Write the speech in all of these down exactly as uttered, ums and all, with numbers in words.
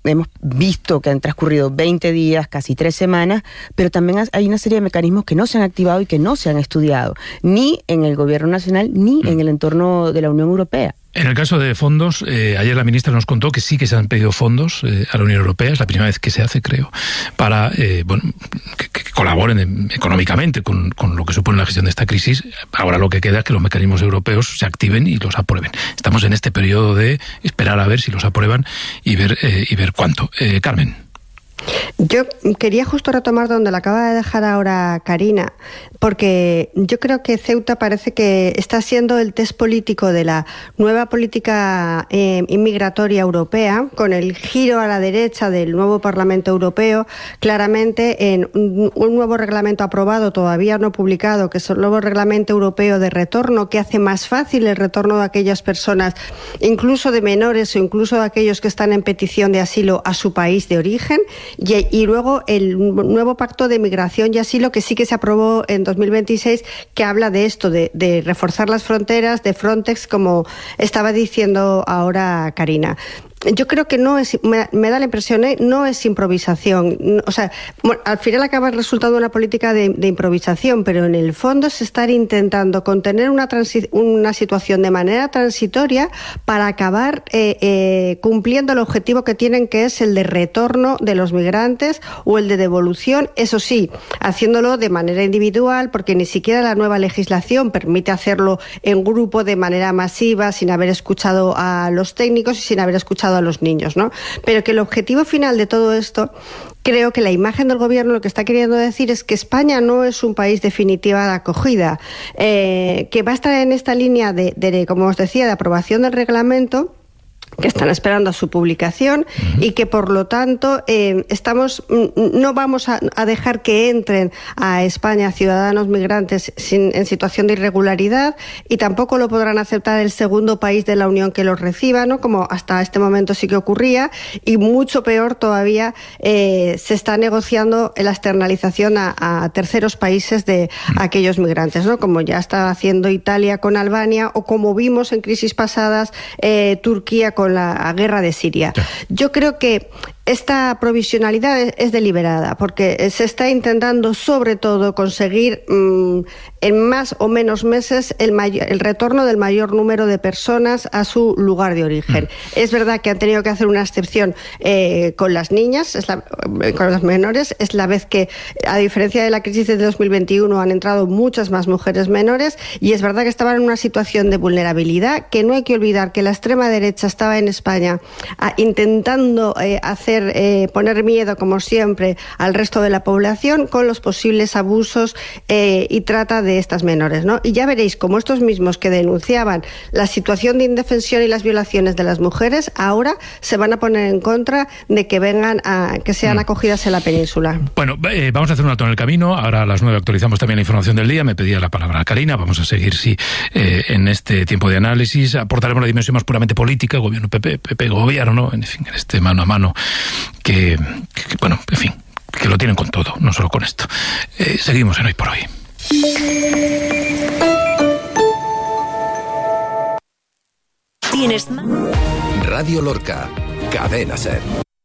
hemos visto que han transcurrido veinte días, casi tres semanas, pero también hay una serie de mecanismos que no se han activado y que no se han estudiado, ni en el gobierno nacional, ni mm. en el entorno de la Unión Europea. En el caso de fondos, eh, ayer la ministra nos contó que sí que se han pedido fondos eh, a la Unión Europea, es la primera vez que se hace, creo, para eh, bueno, que, que colaboren económicamente con, con lo que supone la gestión de esta crisis. Ahora lo que queda es que los mecanismos europeos se activen y los aprueben. Estamos en este periodo de esperar a ver si los aprueban y ver, eh, y ver cuánto. Eh, Carmen. Yo quería justo retomar donde la acaba de dejar ahora Carina, porque yo creo que Ceuta parece que está siendo el test político de la nueva política eh, inmigratoria europea, con el giro a la derecha del nuevo Parlamento Europeo, claramente en un, un nuevo reglamento aprobado, todavía no publicado, que es el nuevo reglamento europeo de retorno, que hace más fácil el retorno de aquellas personas, incluso de menores o incluso de aquellos que están en petición de asilo, a su país de origen. Y, y luego el nuevo pacto de migración y asilo, que sí que se aprobó en dos mil veintiséis, que habla de esto, de, de reforzar las fronteras, de Frontex, como estaba diciendo ahora Carina. Yo creo que no es, me, me da la impresión, ¿eh? no es improvisación. O sea, bueno, al final acaba resultando una política de, de improvisación, pero en el fondo es estar intentando contener una, transi- una situación de manera transitoria para acabar eh, eh, cumpliendo el objetivo que tienen, que es el de retorno de los migrantes o el de devolución, eso sí, haciéndolo de manera individual, porque ni siquiera la nueva legislación permite hacerlo en grupo de manera masiva, sin haber escuchado a los técnicos y sin haber escuchado a los niños, ¿no? Pero que el objetivo final de todo esto, creo que la imagen del gobierno lo que está queriendo decir es que España no es un país definitiva de acogida, eh, que va a estar en esta línea de, de, como os decía, de aprobación del reglamento, que están esperando a su publicación uh-huh. y que por lo tanto eh, estamos no vamos a, a dejar que entren a España ciudadanos migrantes sin, en situación de irregularidad, y tampoco lo podrán aceptar el segundo país de la Unión que los reciba, ¿no? Como hasta este momento sí que ocurría, y mucho peor todavía eh, se está negociando la externalización a, a terceros países de uh-huh. aquellos migrantes, ¿no? Como ya está haciendo Italia con Albania, o como vimos en crisis pasadas eh, Turquía con la guerra de Siria. Yo creo que esta provisionalidad es, es deliberada, porque se está intentando sobre todo conseguir mmm, en más o menos meses el, mayor, el retorno del mayor número de personas a su lugar de origen. Mm. Es verdad que han tenido que hacer una excepción eh, con las niñas, es la, con los menores, es la vez que, a diferencia de la crisis de dos mil veintiuno, han entrado muchas más mujeres menores, y es verdad que estaban en una situación de vulnerabilidad, que no hay que olvidar que la extrema derecha estaba en España a, intentando eh, hacer Eh, poner miedo, como siempre, al resto de la población con los posibles abusos eh, y trata de estas menores, ¿no? Y ya veréis cómo estos mismos que denunciaban la situación de indefensión y las violaciones de las mujeres ahora se van a poner en contra de que vengan a que sean acogidas en la península. Bueno, eh, vamos a hacer un alto en el camino. Ahora a las nueve actualizamos también la información del día. Me pedía la palabra Carina. Vamos a seguir, sí, eh, en este tiempo de análisis. Aportaremos la dimensión más puramente política, gobierno P P, P P gobierno, en fin, en este mano a mano que, que bueno, en fin, que lo tienen con todo, no solo con esto. Eh, seguimos en Hoy por Hoy. Tienes Radio Lorca, Cadena SER.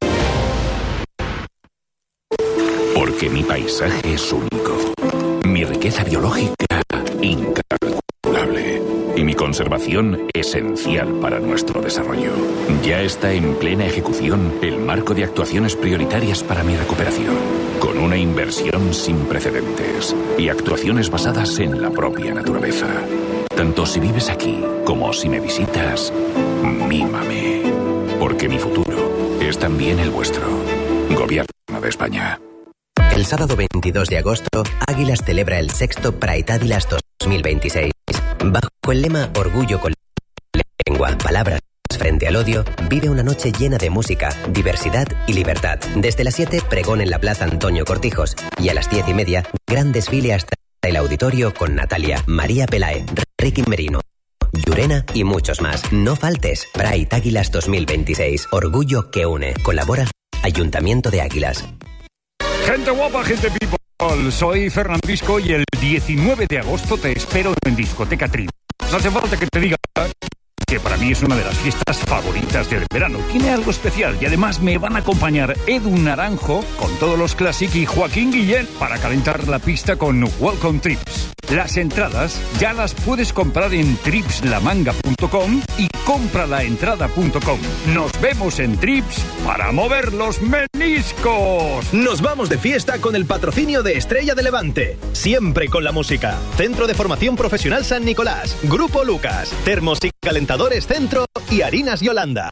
Porque mi paisaje es único, mi riqueza biológica incalculable y mi conservación esencial para nuestro desarrollo. Ya está en plena ejecución el marco de actuaciones prioritarias para mi recuperación, con una inversión sin precedentes y actuaciones basadas en la propia naturaleza. Tanto si vives aquí como si me visitas, mímame, porque mi futuro es también el vuestro. Gobierno de España. El sábado veintidós de agosto, Águilas celebra el sexto Pride Águilas dos mil veintiséis. Bajo el lema Orgullo con lengua, palabras frente al odio, vive una noche llena de música, diversidad y libertad. Desde las siete, pregón en la Plaza Antonio Cortijos, y a las diez y media, gran desfile hasta el auditorio con Natalia, María Pelae, Ricky Merino, Llurena y muchos más. No faltes. Pride Águilas dos mil veintiséis. Orgullo que une. Colabora Ayuntamiento de Águilas. Gente guapa, gente people. Soy Fernandisco y el diecinueve de agosto te espero en Discoteca Trip. No hace falta que te diga que para mí es una de las fiestas favoritas del verano. Tiene algo especial y además me van a acompañar Edu Naranjo con todos los Classic y Joaquín Guillén para calentar la pista con Welcome Trips. Las entradas ya las puedes comprar en trips la manga punto com y compralaentrada punto com. Nos vemos en Trips para mover los meniscos. Nos vamos de fiesta con el patrocinio de Estrella de Levante. Siempre con la música. Centro de Formación Profesional San Nicolás. Grupo Lucas. Termos y calentadores Centro y Harinas Yolanda.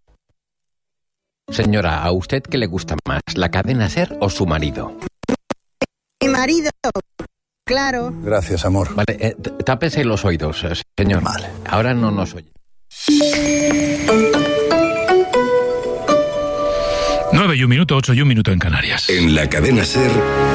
Señora, ¿a usted qué le gusta más, la cadena SER o su marido? Mi marido, claro. Gracias, amor. Vale, eh, tápese los oídos, señor. Vale. Ahora no nos oye. Nueve y un minuto, ocho y un minuto en Canarias. En la cadena SER,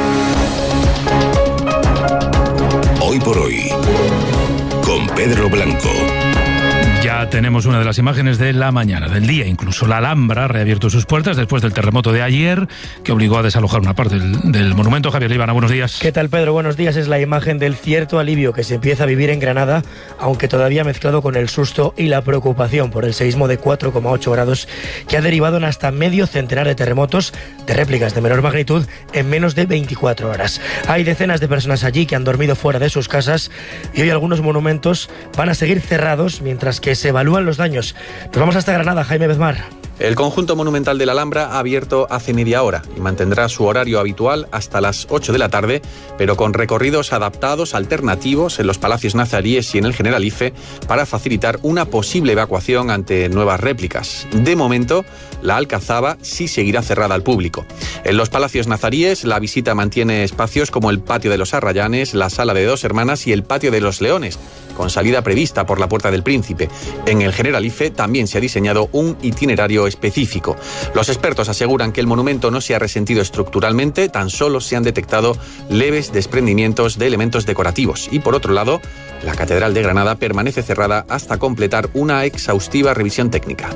Hoy por Hoy, con Pedro Blanco. Ya tenemos una de las imágenes de la mañana, del día incluso. La Alhambra ha reabierto sus puertas después del terremoto de ayer, que obligó a desalojar una parte del, del monumento. Javier Líbana, buenos días. ¿Qué tal, Pedro? Buenos días. Es la imagen del cierto alivio que se empieza a vivir en Granada, aunque todavía mezclado con el susto y la preocupación por el seísmo de cuatro coma ocho grados que ha derivado en hasta medio centenar de terremotos de réplicas de menor magnitud en menos de veinticuatro horas. Hay decenas de personas allí que han dormido fuera de sus casas y hoy algunos monumentos van a seguir cerrados mientras que se evalúan los daños. Nos vamos hasta Granada, Jaime Bezmar. El conjunto monumental de la Alhambra ha abierto hace media hora y mantendrá su horario habitual hasta las ocho de la tarde, pero con recorridos adaptados, alternativos en los palacios nazaríes y en el Generalife para facilitar una posible evacuación ante nuevas réplicas. De momento, la Alcazaba sí seguirá cerrada al público. En los palacios nazaríes, la visita mantiene espacios como el patio de los Arrayanes, la sala de Dos Hermanas y el patio de los Leones, con salida prevista por la Puerta del Príncipe. En el Generalife también se ha diseñado un itinerario específico. Los expertos aseguran que el monumento no se ha resentido estructuralmente, tan solo se han detectado leves desprendimientos de elementos decorativos. Y por otro lado, la Catedral de Granada permanece cerrada hasta completar una exhaustiva revisión técnica.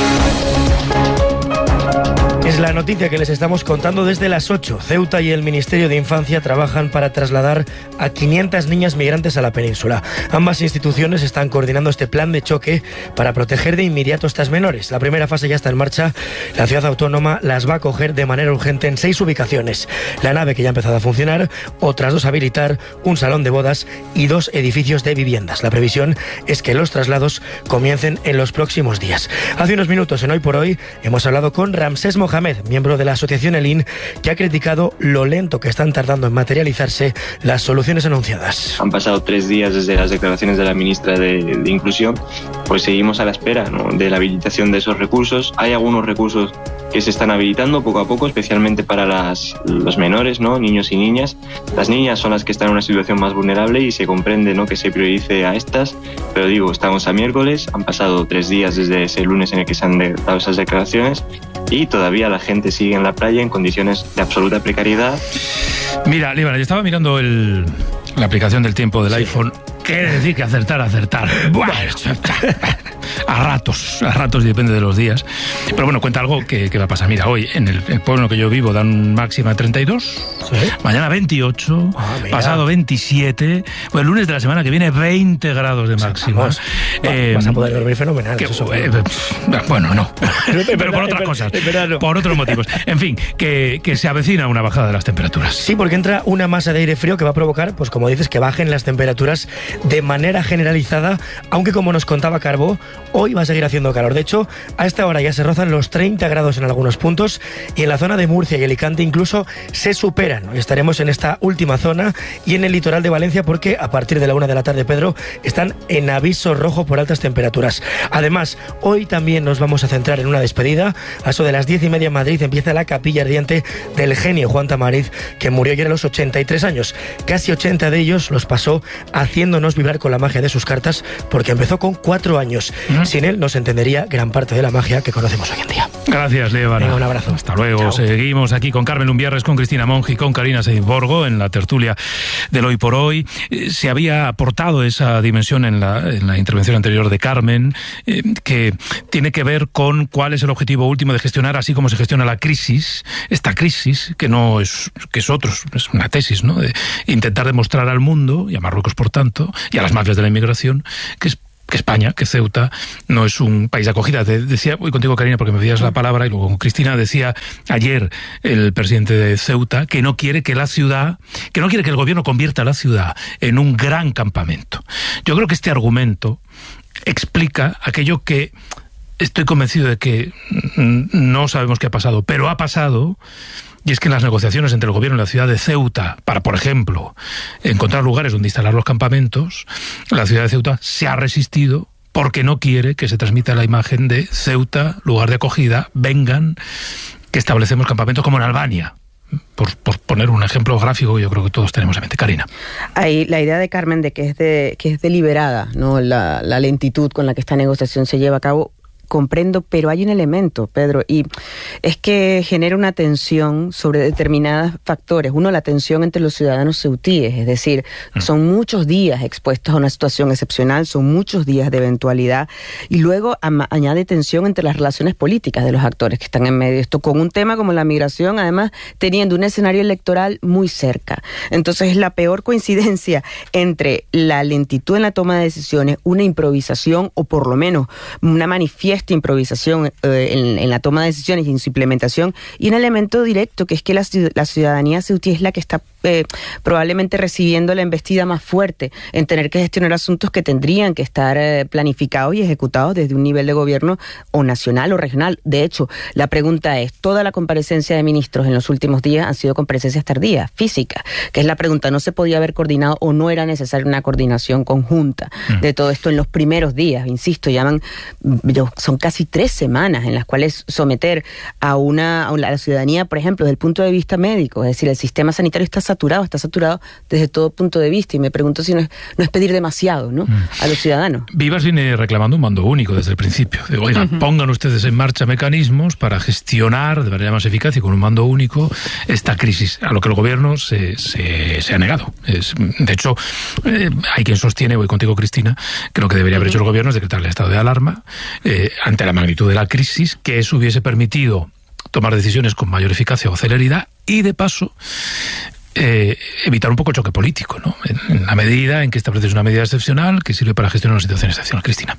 Es la noticia que les estamos contando desde las ocho. Ceuta y el Ministerio de Infancia trabajan para trasladar a quinientas niñas migrantes a la península. Ambas instituciones están coordinando este plan de choque para proteger de inmediato a estas menores. La primera fase ya está en marcha. La ciudad autónoma las va a acoger de manera urgente en seis ubicaciones. La nave, que ya ha empezado a funcionar, otras dos a habilitar, un salón de bodas y dos edificios de viviendas. La previsión es que los traslados comiencen en los próximos días. Hace unos minutos, en Hoy por Hoy, hemos hablado con Ramsés Mohamed, miembro de la asociación ELIN, que ha criticado lo lento que están tardando en materializarse las soluciones anunciadas. Han pasado tres días desde las declaraciones de la ministra de, de Inclusión, pues seguimos a la espera, ¿no?, de la habilitación de esos recursos. Hay algunos recursos que se están habilitando poco a poco, especialmente para las, los menores, ¿no?, niños y niñas. Las niñas son las que están en una situación más vulnerable y se comprende, ¿no?, que se priorice a estas, pero digo, estamos a miércoles, han pasado tres días desde ese lunes en el que se han dado esas declaraciones y todavía la gente sigue en la playa en condiciones de absoluta precariedad. Mira, Líbana, yo estaba mirando el, la aplicación del tiempo del sí. iPhone. Quiere decir que acertar, acertar. Bueno, a ratos, a ratos, depende de los días. Pero bueno, cuenta algo que, que va a pasar. Mira, hoy en el, el pueblo en el que yo vivo dan máxima treinta y dos, ¿sí?, mañana veintiocho, ah, pasado veintisiete, bueno, el lunes de la semana que viene veinte grados de máxima. Vamos, eh, vas a poder dormir fenomenal. Que, eso eh, bueno, no, pero por otras cosas, por otros motivos. En fin, que, que se avecina una bajada de las temperaturas. Sí, porque entra una masa de aire frío que va a provocar, pues como dices, que bajen las temperaturas de manera generalizada, aunque como nos contaba Carbó, hoy va a seguir haciendo calor. De hecho, a esta hora ya se rozan los treinta grados en algunos puntos y en la zona de Murcia y Alicante incluso se superan. Hoy estaremos en esta última zona y en el litoral de Valencia porque a partir de la una de la tarde, Pedro, están en aviso rojo por altas temperaturas. Además, hoy también nos vamos a centrar en una despedida. A eso de las diez y media en Madrid empieza la capilla ardiente del genio Juan Tamariz, que murió ayer a los ochenta y tres años. Casi ochenta de ellos los pasó haciéndonos vibrar con la magia de sus cartas porque empezó con cuatro años. ¿Mm? Sin él no se entendería gran parte de la magia que conocemos hoy en día. Gracias, Líbana. Un abrazo. Hasta luego. Chao. Seguimos aquí con Carmen Lumbierres, con Cristina Monge y con Karina Seiborgo en la tertulia del Hoy por Hoy. Eh, se había aportado esa dimensión en la, en la intervención anterior de Carmen, eh, que tiene que ver con cuál es el objetivo último de gestionar, así como se gestiona la crisis, esta crisis, que no es, que es otro, es una tesis, ¿no?, de intentar demostrar al mundo, y a Marruecos por tanto, y a las mafias de la inmigración, que es que España, que Ceuta no es un país de acogida. Te decía, voy contigo, Karina, porque me pedías la palabra, y luego con Cristina, decía ayer el presidente de Ceuta que no quiere que la ciudad, que no quiere que el gobierno convierta a la ciudad en un gran campamento. Yo creo que este argumento explica aquello que estoy convencido de que no sabemos qué ha pasado, pero ha pasado. Y es que en las negociaciones entre el gobierno y la ciudad de Ceuta, para, por ejemplo, encontrar lugares donde instalar los campamentos, la ciudad de Ceuta se ha resistido porque no quiere que se transmita la imagen de Ceuta, lugar de acogida, vengan, que establecemos campamentos como en Albania. Por, por poner un ejemplo gráfico que yo creo que todos tenemos en mente. Karina. Hay la idea de Carmen de que es, de, que es deliberada, ¿no? La, la lentitud con la que esta negociación se lleva a cabo. Comprendo, pero hay un elemento, Pedro, y es que genera una tensión sobre determinados factores. Uno, la tensión entre los ciudadanos ceutíes, es decir, mm. son muchos días expuestos a una situación excepcional, son muchos días de eventualidad, y luego ama, añade tensión entre las relaciones políticas de los actores que están en medio de esto, con un tema como la migración, además, teniendo un escenario electoral muy cerca. Entonces, es la peor coincidencia entre la lentitud en la toma de decisiones, una improvisación, o por lo menos una manifiesta esta improvisación eh, en, en la toma de decisiones y en su implementación, y un elemento directo que es que la, la ciudadanía ceutí es la que está eh, probablemente recibiendo la embestida más fuerte en tener que gestionar asuntos que tendrían que estar eh, planificados y ejecutados desde un nivel de gobierno o nacional o regional. De hecho, la pregunta es, toda la comparecencia de ministros en los últimos días han sido comparecencias tardías, físicas, que es la pregunta, ¿no se podía haber coordinado o no era necesaria una coordinación conjunta mm. de todo esto en los primeros días? Insisto, llaman, son casi tres semanas en las cuales someter a una a la ciudadanía, por ejemplo, desde el punto de vista médico, es decir, el sistema sanitario está saturado, está saturado desde todo punto de vista, y me pregunto si no es, no es pedir demasiado, ¿no? Mm. a los ciudadanos. Vivas viene reclamando un mando único desde el principio. De, oigan, uh-huh. pongan ustedes en marcha mecanismos para gestionar de manera más eficaz y con un mando único esta crisis, a lo que el gobierno se, se, se ha negado. Es, de hecho, eh, hay quien sostiene, voy contigo, Cristina, que lo que debería haber uh-huh. hecho el gobierno es decretar el estado de alarma, eh, ante la magnitud de la crisis, que eso hubiese permitido tomar decisiones con mayor eficacia o celeridad y, de paso, eh, evitar un poco el choque político, ¿no? En, en la medida en que estableces una medida excepcional que sirve para gestionar una situación excepcional. Cristina.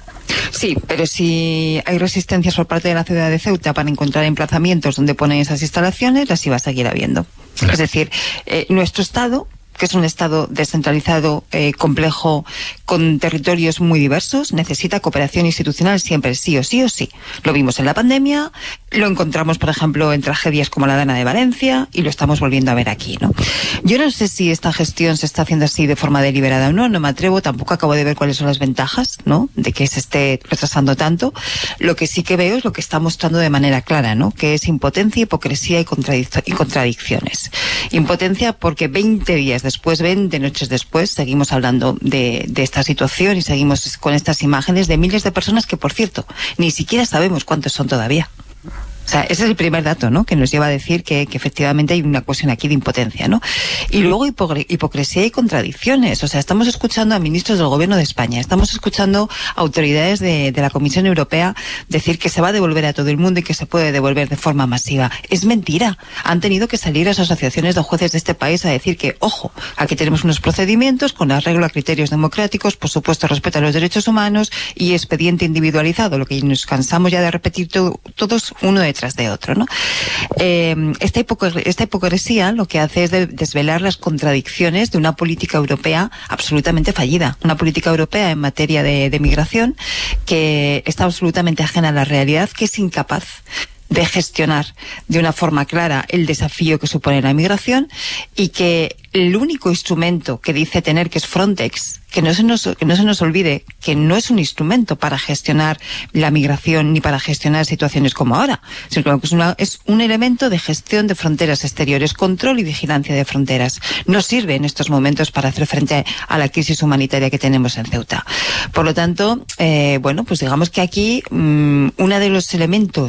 Sí, pero si hay resistencias por parte de la ciudad de Ceuta para encontrar emplazamientos donde ponen esas instalaciones, las iba a seguir habiendo. Claro. Es decir, eh, nuestro Estado, que es un Estado descentralizado, eh, complejo, con territorios muy diversos, necesita cooperación institucional siempre, sí o sí o sí. Lo vimos en la pandemia, lo encontramos, por ejemplo, en tragedias como la Dana de Valencia, y lo estamos volviendo a ver aquí, ¿no? Yo no sé si esta gestión se está haciendo así de forma deliberada o no, no me atrevo, tampoco acabo de ver cuáles son las ventajas, ¿no?, de que se esté retrasando tanto. Lo que sí que veo es lo que está mostrando de manera clara, ¿no?, que es impotencia, hipocresía y, contradic- y contradicciones. Impotencia porque veinte días después, veinte noches después, seguimos hablando de, de esta situación y seguimos con estas imágenes de miles de personas que, por cierto, ni siquiera sabemos cuántos son todavía. O sea, ese es el primer dato, ¿no?, que nos lleva a decir que, que efectivamente hay una cuestión aquí de impotencia, ¿no? Y luego hipocre- hipocresía y contradicciones. O sea, estamos escuchando a ministros del Gobierno de España, estamos escuchando a autoridades de, de la Comisión Europea decir que se va a devolver a todo el mundo y que se puede devolver de forma masiva. Es mentira. Han tenido que salir las asociaciones de jueces de este país a decir que, ojo, aquí tenemos unos procedimientos con arreglo a criterios democráticos, por supuesto respeto a los derechos humanos y expediente individualizado, lo que nos cansamos ya de repetir to- todos uno de tras de otro, ¿no? Eh, esta, hipocr- esta hipocresía lo que hace es de- desvelar las contradicciones de una política europea absolutamente fallida, una política europea en materia de, de migración que está absolutamente ajena a la realidad, que es incapaz de gestionar de una forma clara el desafío que supone la migración, y que el único instrumento que dice tener, que es Frontex, que no se nos, que no se nos olvide que no es un instrumento para gestionar la migración ni para gestionar situaciones como ahora, sino que es, una, es un elemento de gestión de fronteras exteriores, control y vigilancia de fronteras. No sirve en estos momentos para hacer frente a la crisis humanitaria que tenemos en Ceuta. Por lo tanto, eh, bueno, pues digamos que aquí mmm, uno de los elementos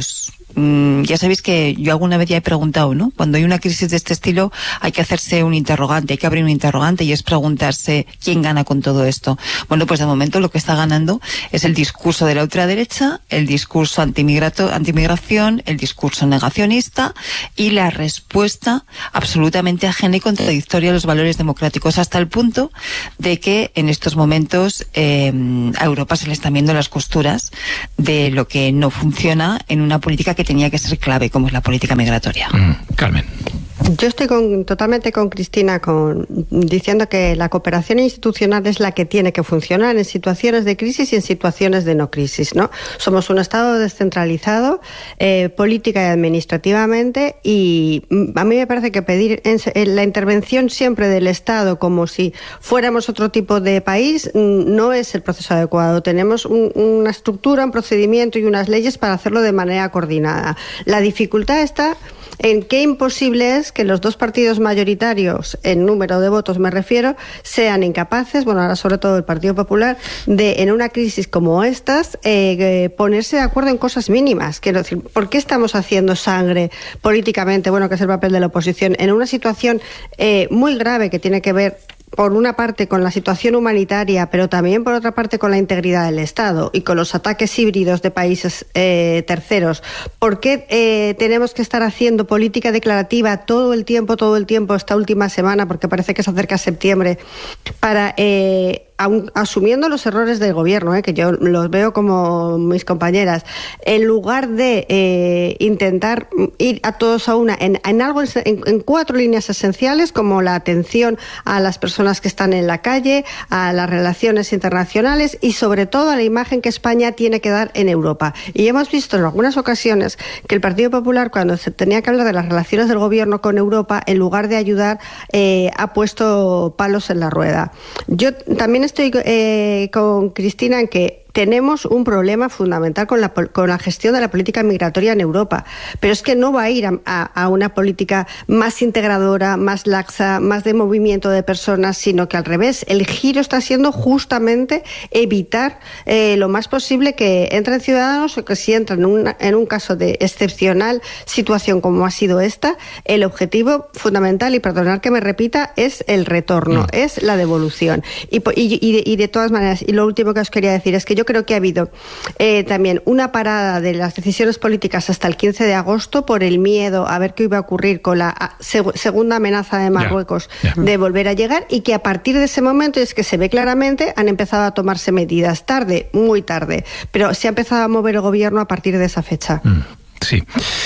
mm, ya sabéis que yo alguna vez ya he preguntado, ¿no? Cuando hay una crisis de este estilo hay que hacerse un interrogante, hay que abrir un interrogante y es preguntarse quién gana con todo esto. Bueno, pues de momento lo que está ganando es el discurso de la ultraderecha, el discurso antimigrato, antimigración, el discurso negacionista y la respuesta absolutamente ajena y contradictoria a los valores democráticos, hasta el punto de que en estos momentos eh, a Europa se le están viendo las costuras de lo que no funciona en una política que tenía que ser clave, como es la política migratoria. Mm, Carmen. Yo estoy con, totalmente con Cristina con, diciendo que la cooperación institucional es la que tiene que funcionar en situaciones de crisis y en situaciones de no crisis, ¿no? Somos un Estado descentralizado, eh, política y administrativamente, y a mí me parece que pedir en, en la intervención siempre del Estado como si fuéramos otro tipo de país no es el proceso adecuado. Tenemos un, una estructura, un procedimiento y unas leyes para hacerlo de manera coordinada. La dificultad está en qué imposible es que los dos partidos mayoritarios, en número de votos me refiero, sean incapaces, bueno, ahora sobre todo el Partido Popular, de en una crisis como estas eh, ponerse de acuerdo en cosas mínimas. Quiero decir, ¿por qué estamos haciendo sangre políticamente, bueno, que es el papel de la oposición, en una situación eh, muy grave que tiene que ver por una parte con la situación humanitaria, pero también por otra parte con la integridad del Estado y con los ataques híbridos de países eh, terceros? ¿Por qué eh, tenemos que estar haciendo política declarativa todo el tiempo, todo el tiempo, esta última semana, porque parece que se acerca septiembre, para... Eh, Aun, asumiendo los errores del gobierno, eh, que yo los veo como mis compañeras, en lugar de eh, intentar ir a todos a una en, en algo en, en cuatro líneas esenciales, como la atención a las personas que están en la calle, a las relaciones internacionales y sobre todo a la imagen que España tiene que dar en Europa. Y hemos visto en algunas ocasiones que el Partido Popular, cuando se tenía que hablar de las relaciones del gobierno con Europa, en lugar de ayudar, eh, ha puesto palos en la rueda. Yo también estoy eh, con Cristina en que tenemos un problema fundamental con la, con la gestión de la política migratoria en Europa, pero es que no va a ir a, a, a una política más integradora, más laxa, más de movimiento de personas, sino que al revés, el giro está siendo justamente evitar eh, lo más posible que entren ciudadanos, o que si entran en, una, en un caso de excepcional situación como ha sido esta, el objetivo fundamental, y perdonad que me repita, es el retorno, mm. es la devolución. Y, y, y, de, y de todas maneras, y lo último que os quería decir es que yo creo que ha habido eh, también una parada de las decisiones políticas hasta el quince de agosto por el miedo a ver qué iba a ocurrir con la seg- segunda amenaza de Marruecos yeah, yeah. de volver a llegar, y que a partir de ese momento, es que se ve claramente, han empezado a tomarse medidas tarde, muy tarde, pero se ha empezado a mover el gobierno a partir de esa fecha. Mm. Sí.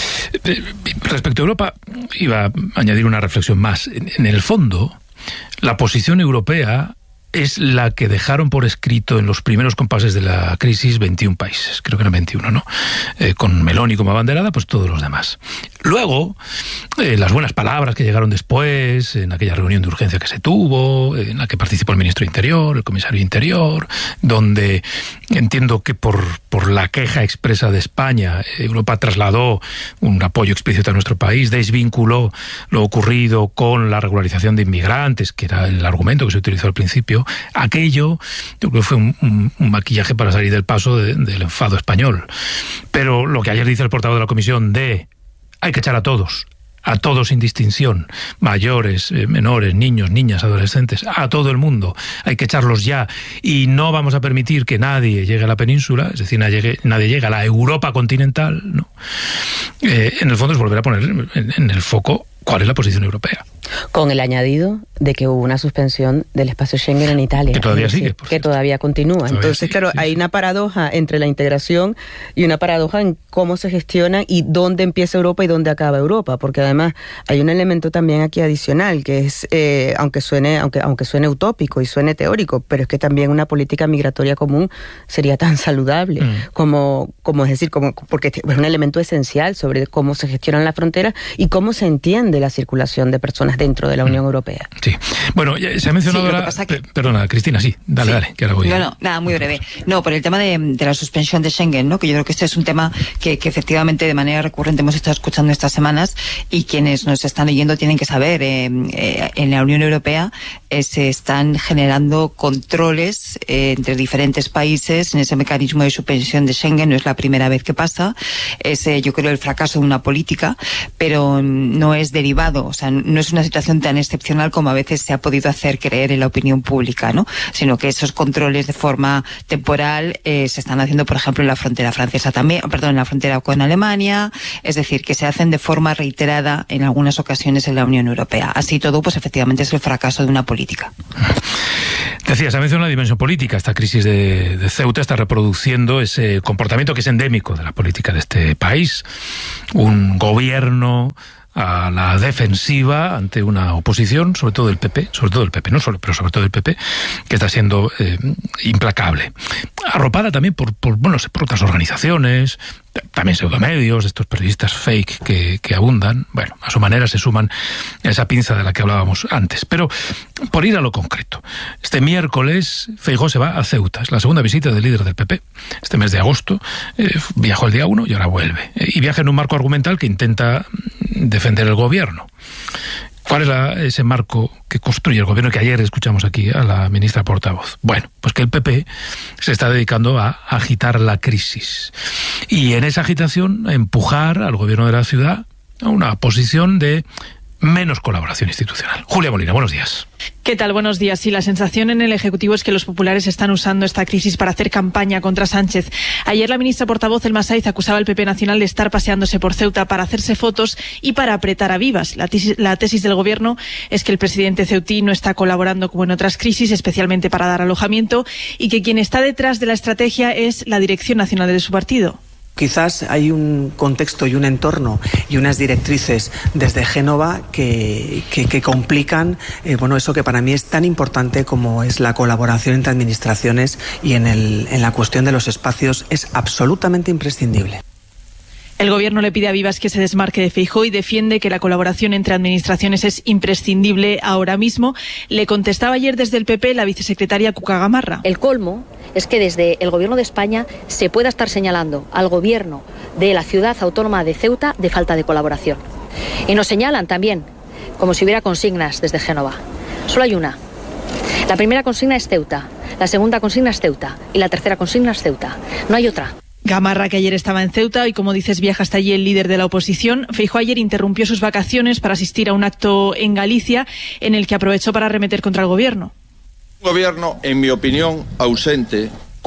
Respecto a Europa, iba a añadir una reflexión más. En, en el fondo, la posición europea es la que dejaron por escrito en los primeros compases de la crisis veintiún países, creo que eran veintiuno, ¿no? Eh, con Meloni como abanderada, pues todos los demás. Luego, eh, las buenas palabras que llegaron después, en aquella reunión de urgencia que se tuvo, en la que participó el ministro de Interior, el comisario de Interior, donde entiendo que por, por la queja expresa de España, Europa trasladó un apoyo explícito a nuestro país, desvinculó lo ocurrido con la regularización de inmigrantes, que era el argumento que se utilizó al principio. Aquello, yo creo que fue un, un, un maquillaje para salir del paso de, del enfado español. Pero lo que ayer dice el portavoz de la Comisión de hay que echar a todos, a todos sin distinción, mayores, eh, menores, niños, niñas, adolescentes, a todo el mundo, hay que echarlos ya, y no vamos a permitir que nadie llegue a la península, es decir, nadie llegue, nadie llegue a la Europa continental, ¿no? Eh, en el fondo es volver a poner en, en el foco cuál es la posición europea. Con el añadido de que hubo una suspensión del espacio Schengen en Italia. Que todavía es decir, sigue. Que todavía continúa. Todavía Entonces, sigue, claro, sí, hay sí. una paradoja entre la integración y una paradoja en cómo se gestiona y dónde empieza Europa y dónde acaba Europa. Porque además hay un elemento también aquí adicional, que es, eh, aunque suene aunque aunque suene utópico y suene teórico, pero es que también una política migratoria común sería tan saludable mm. como, como es decir, como porque es un elemento esencial sobre cómo se gestionan las fronteras y cómo se entiende expande la circulación de personas dentro de la Unión Europea. Sí. Bueno, se ha mencionado Sí, ahora... que... Perdona, Cristina, sí. Dale, sí. dale, que ahora voy. No, no, nada, muy breve. No, por el tema de, de la suspensión de Schengen, ¿no? Que yo creo que este es un tema que, que efectivamente de manera recurrente hemos estado escuchando estas semanas, y quienes nos están oyendo tienen que saber, eh, eh, en la Unión Europea eh, se están generando controles eh, entre diferentes países en ese mecanismo de suspensión de Schengen. No es la primera vez que pasa. Es, eh, yo creo, el fracaso de una política, pero no es derivado, o sea, no es una situación tan excepcional como a veces se ha podido hacer creer en la opinión pública, ¿no? Sino que esos controles de forma temporal eh, se están haciendo, por ejemplo, en la frontera francesa también, perdón, en la frontera con Alemania, es decir, que se hacen de forma reiterada en algunas ocasiones en la Unión Europea. Así todo, pues efectivamente es el fracaso de una política. Decías, ha mencionado la dimensión política. Esta crisis de, de Ceuta está reproduciendo ese comportamiento que es endémico de la política de este país. Un gobierno a la defensiva ante una oposición, sobre todo del P P, sobre todo del P P, no solo, pero sobre todo del P P, que está siendo eh, implacable. Arropada también por, por, bueno, por otras organizaciones, también pseudomedios, estos periodistas fake que, que abundan. Bueno, a su manera se suman a esa pinza de la que hablábamos antes. Pero, por ir a lo concreto, este miércoles Feijóo se va a Ceuta. Es la segunda visita del líder del P P. Este mes de agosto eh, viajó el día uno y ahora vuelve. Eh, y viaja en un marco argumental que intenta defender el gobierno. ¿Cuál es la, ese marco que construye el gobierno que ayer escuchamos aquí a la ministra portavoz? Bueno, pues que el P P se está dedicando a agitar la crisis. Y en esa agitación a empujar al gobierno de la ciudad a una posición de menos colaboración institucional. Julia Molina, buenos días. ¿Qué tal? Buenos días. Sí, la sensación en el Ejecutivo es que los populares están usando esta crisis para hacer campaña contra Sánchez. Ayer la ministra portavoz, Elma Saiz, acusaba al P P nacional de estar paseándose por Ceuta para hacerse fotos y para apretar a Vivas. La tesis, la tesis del Gobierno es que el presidente ceutí no está colaborando como en otras crisis, especialmente para dar alojamiento, y que quien está detrás de la estrategia es la Dirección Nacional de su partido. Quizás hay un contexto y un entorno y unas directrices desde Génova que, que, que complican eh, bueno, eso que para mí es tan importante como es la colaboración entre administraciones, y en, el, en la cuestión de los espacios es absolutamente imprescindible. El Gobierno le pide a Vivas que se desmarque de Feijóo y defiende que la colaboración entre administraciones es imprescindible ahora mismo. Le contestaba ayer desde el P P la vicesecretaria Cuca Gamarra. El colmo es que desde el Gobierno de España se pueda estar señalando al Gobierno de la ciudad autónoma de Ceuta de falta de colaboración. Y nos señalan también como si hubiera consignas desde Génova. Solo hay una. La primera consigna es Ceuta, la segunda consigna es Ceuta y la tercera consigna es Ceuta. No hay otra. Gamarra, que ayer estaba en Ceuta y, como dices, viaja hasta allí el líder de la oposición. Feijóo ayer interrumpió sus vacaciones para asistir a un acto en Galicia en el que aprovechó para arremeter contra el Gobierno. Un Gobierno, en mi opinión, ausente,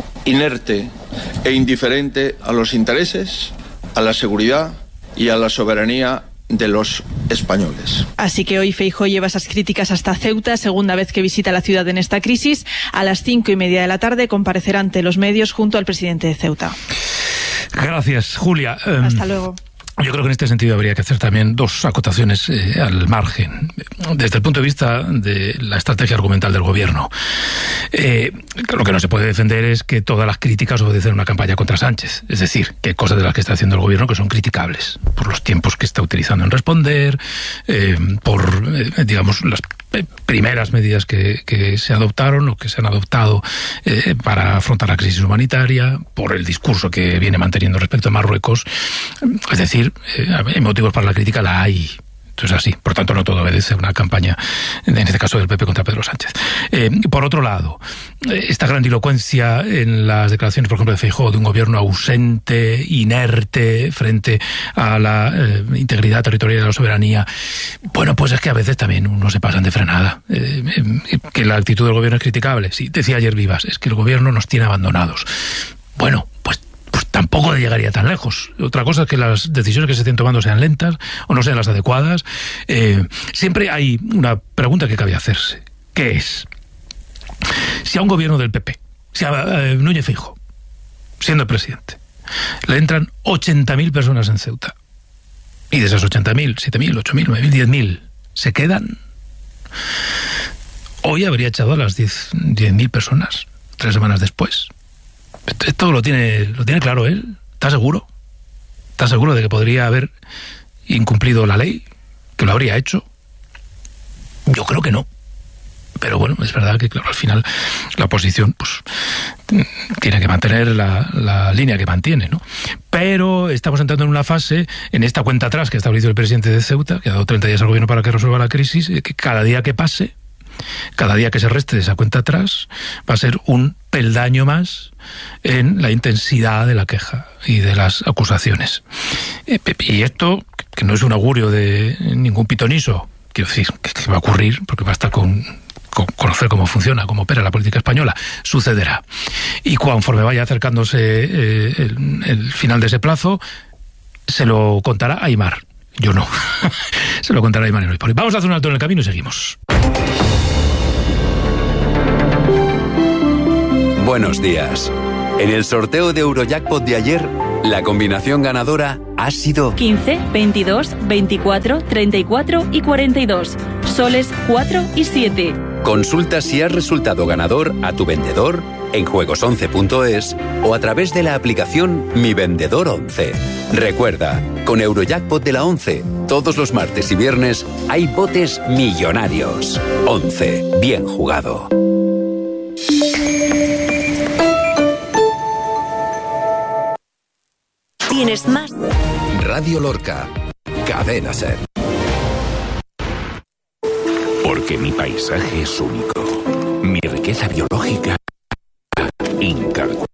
inerte e indiferente a los intereses, a la seguridad y a la soberanía de los españoles. Así que hoy Feijóo lleva esas críticas hasta Ceuta, segunda vez que visita la ciudad en esta crisis. A las cinco y media de la tarde comparecerá ante los medios junto al presidente de Ceuta. Gracias, Julia. Um, Hasta luego. Yo creo que en este sentido habría que hacer también dos acotaciones eh, al margen, desde el punto de vista de la estrategia argumental del Gobierno. Eh, lo que no se puede defender es que todas las críticas obedecen a una campaña contra Sánchez. Es decir, que hay cosas de las que está haciendo el Gobierno que son criticables, por los tiempos que está utilizando en responder, eh, por, eh, digamos, las primeras medidas que, que se adoptaron o que se han adoptado eh, para afrontar la crisis humanitaria, por el discurso que viene manteniendo respecto a Marruecos. Es decir, eh, hay motivos para la crítica, la hay. Esto es así. Por tanto, no todo obedece a una campaña, en este caso del P P contra Pedro Sánchez. Eh, por otro lado, esta grandilocuencia en las declaraciones, por ejemplo, de Feijóo, de un gobierno ausente, inerte, frente a la eh, integridad territorial y a la soberanía, bueno, pues es que a veces también uno se pasan de frenada. Eh, eh, que la actitud del gobierno es criticable. Sí, decía ayer Vivas, es que el gobierno nos tiene abandonados. Bueno, pues pues tampoco llegaría tan lejos. Otra cosa es que las decisiones que se estén tomando sean lentas o no sean las adecuadas. Eh, siempre hay una pregunta que cabe hacerse, que es, si a un gobierno del P P, si a eh, Núñez Feijóo, siendo el presidente, le entran ochenta mil personas en Ceuta, y de esas ochenta mil, siete mil, ocho mil, nueve mil, diez mil se quedan, hoy habría echado a las diez mil personas, tres semanas después. Esto lo tiene, lo tiene claro él. ¿Está seguro? ¿Está seguro de que podría haber incumplido la ley ¿Que lo habría hecho? Yo creo que no. Pero bueno, es verdad que, claro, al final la oposición pues tiene que mantener la, la línea que mantiene, ¿no? Pero estamos entrando en una fase, en esta cuenta atrás que ha establecido el presidente de Ceuta, que ha dado treinta días al gobierno para que resuelva la crisis, que cada día que pase, cada día que se reste de esa cuenta atrás, va a ser un peldaño más en la intensidad de la queja y de las acusaciones. Y esto, que no es un augurio de ningún pitoniso, quiero decir, que va a ocurrir, porque va a estar con... conocer cómo funciona, cómo opera la política española, sucederá. Y conforme vaya acercándose eh, el, el final de ese plazo, se lo contará Aimar. Yo no. Se lo contará Aimar en Hoy por Hoy. Vamos a hacer un alto en el camino y seguimos. Buenos días. En el sorteo de Eurojackpot de ayer, la combinación ganadora ha sido quince, veintidós, veinticuatro, treinta y cuatro y cuarenta y dos. Soles cuatro y siete. Consulta si has resultado ganador a tu vendedor en juegos once punto es o a través de la aplicación Mi Vendedor once. Recuerda, con Eurojackpot de la once, todos los martes y viernes hay botes millonarios. once. Bien jugado. Tienes más. Radio Lorca, Cadena SER. Porque mi paisaje es único, mi riqueza biológica incalculable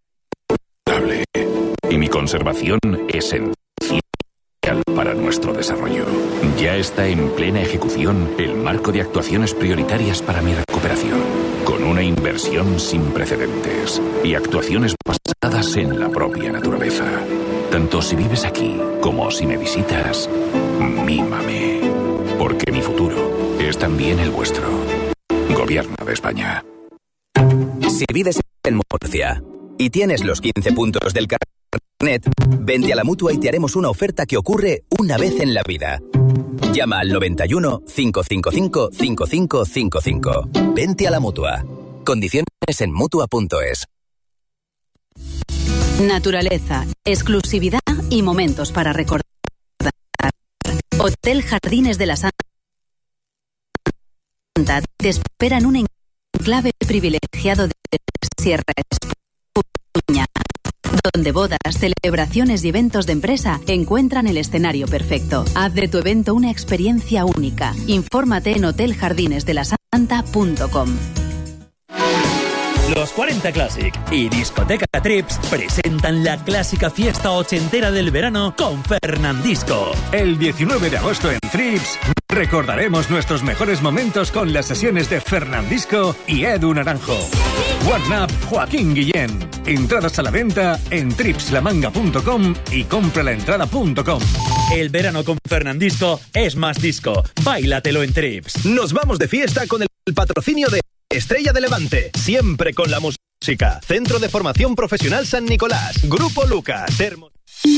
y mi conservación esencial para nuestro desarrollo. Ya está en plena ejecución el marco de actuaciones prioritarias para mi recuperación, con una inversión sin precedentes y actuaciones basadas en la propia naturaleza. Tanto si vives aquí como si me visitas, mímame, porque mi futuro es también el vuestro. Gobierno de España. Si vives en Murcia y tienes los quince puntos del carnet, vente a la Mutua y te haremos una oferta que ocurre una vez en la vida. Llama al noventa y uno, cinco cinco cinco, cinco cinco cinco cinco. Vente a la Mutua. Condiciones en mutua punto es. Naturaleza, exclusividad y momentos para recordar. Hotel Jardines de la Santa te espera en un enclave privilegiado de Sierra Espuña, donde bodas, celebraciones y eventos de empresa encuentran el escenario perfecto. Haz de tu evento una experiencia única. Infórmate en hotel jardines de la santa punto com. Los cuarenta Classic y Discoteca Trips presentan la clásica fiesta ochentera del verano con Fernandisco. El diecinueve de agosto en Trips recordaremos nuestros mejores momentos con las sesiones de Fernandisco y Edu Naranjo. One Up Joaquín Guillén. Entradas a la venta en trips la manga punto com y compralaentrada punto com. El verano con Fernandisco es más disco. Báilatelo en Trips. Nos vamos de fiesta con el patrocinio de Estrella de Levante, siempre con la música. Centro de Formación Profesional San Nicolás. Grupo Lucas. Termo...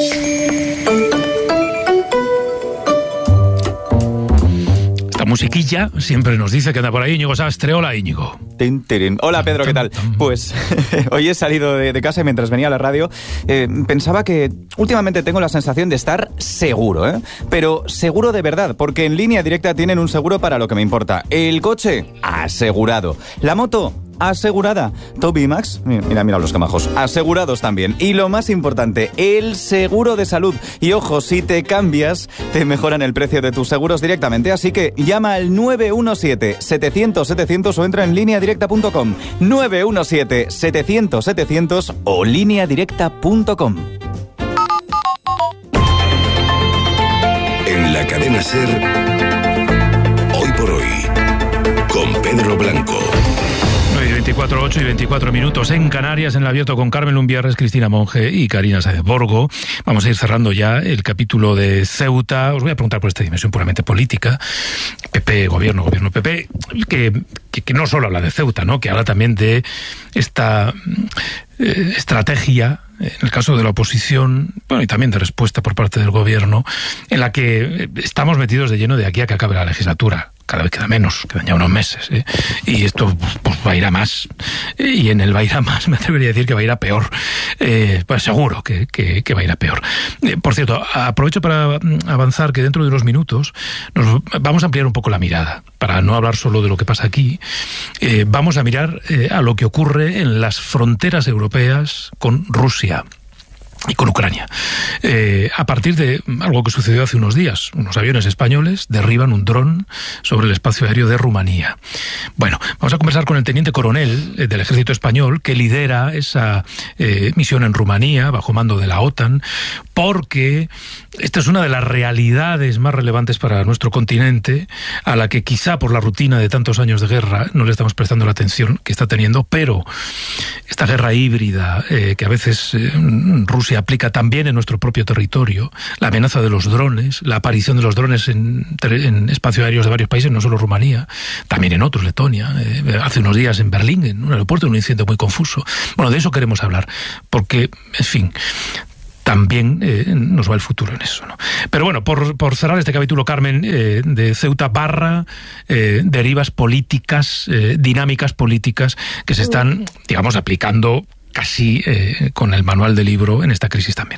Esta musiquilla siempre nos dice que anda por ahí Íñigo Sastre. Hola, Íñigo. Tin, tirin. Hola, Pedro, ¿qué tal? Pues hoy he salido de, de casa y mientras venía a la radio eh, pensaba que últimamente tengo la sensación de estar seguro, ¿eh? Pero seguro de verdad, porque en Línea Directa tienen un seguro para lo que me importa. El coche, asegurado. La moto, asegurada. Toby y Max, mira, mira los camajos, asegurados también. Y lo más importante, el seguro de salud. Y ojo, si te cambias, te mejoran el precio de tus seguros directamente. Así que llama al nueve uno siete, setecientos, setecientos o entra en línea directa punto com. nueve uno siete, setecientos, setecientos o línea directa punto com. En la cadena SER, Hoy por Hoy, con Pedro Blanco. veinticuatro, ocho y veinticuatro minutos en Canarias, en el abierto con Carmen Lumbierres, Cristina Monge y Karina Sáenz Borgo. Vamos a ir cerrando ya el capítulo de Ceuta. Os voy a preguntar por esta dimensión puramente política. P P, gobierno, gobierno P P, que, que, que no solo habla de Ceuta, ¿no? Que habla también de esta eh, estrategia, en el caso de la oposición, bueno, y también de respuesta por parte del gobierno, en la que estamos metidos de lleno de aquí a que acabe la legislatura. cada vez queda menos, quedan ya unos meses, ¿eh? Y esto pues, va a ir a más, y en el va a ir a más me atrevería a decir que va a ir a peor, eh, pues seguro que, que, que va a ir a peor. Eh, por cierto, aprovecho para avanzar que dentro de unos minutos nos vamos a ampliar un poco la mirada, para no hablar solo de lo que pasa aquí, eh, vamos a mirar eh, a lo que ocurre en las fronteras europeas con Rusia y con Ucrania. Eh, a partir de algo que sucedió hace unos días, unos aviones españoles derriban un dron sobre el espacio aéreo de Rumanía. Bueno, vamos a conversar con el teniente coronel del Ejército Español que lidera esa eh, misión en Rumanía bajo mando de la OTAN, porque esta es una de las realidades más relevantes para nuestro continente, a la que quizá por la rutina de tantos años de guerra no le estamos prestando la atención que está teniendo, pero esta guerra híbrida eh, que a veces eh, Rusia aplica también en nuestro propio territorio, la amenaza de los drones, la aparición de los drones en, en espacios aéreos de varios países, no solo Rumanía, también en otros, Letonia, eh, hace unos días en Berlín, en un aeropuerto, un incidente muy confuso. Bueno, de eso queremos hablar, porque, en fin, también eh, nos va el futuro en eso, ¿no? Pero bueno, por, por cerrar este capítulo, Carmen, eh, de Ceuta barra eh, derivas políticas, eh, dinámicas políticas que se están, digamos, aplicando casi eh, con el manual de libro en esta crisis también.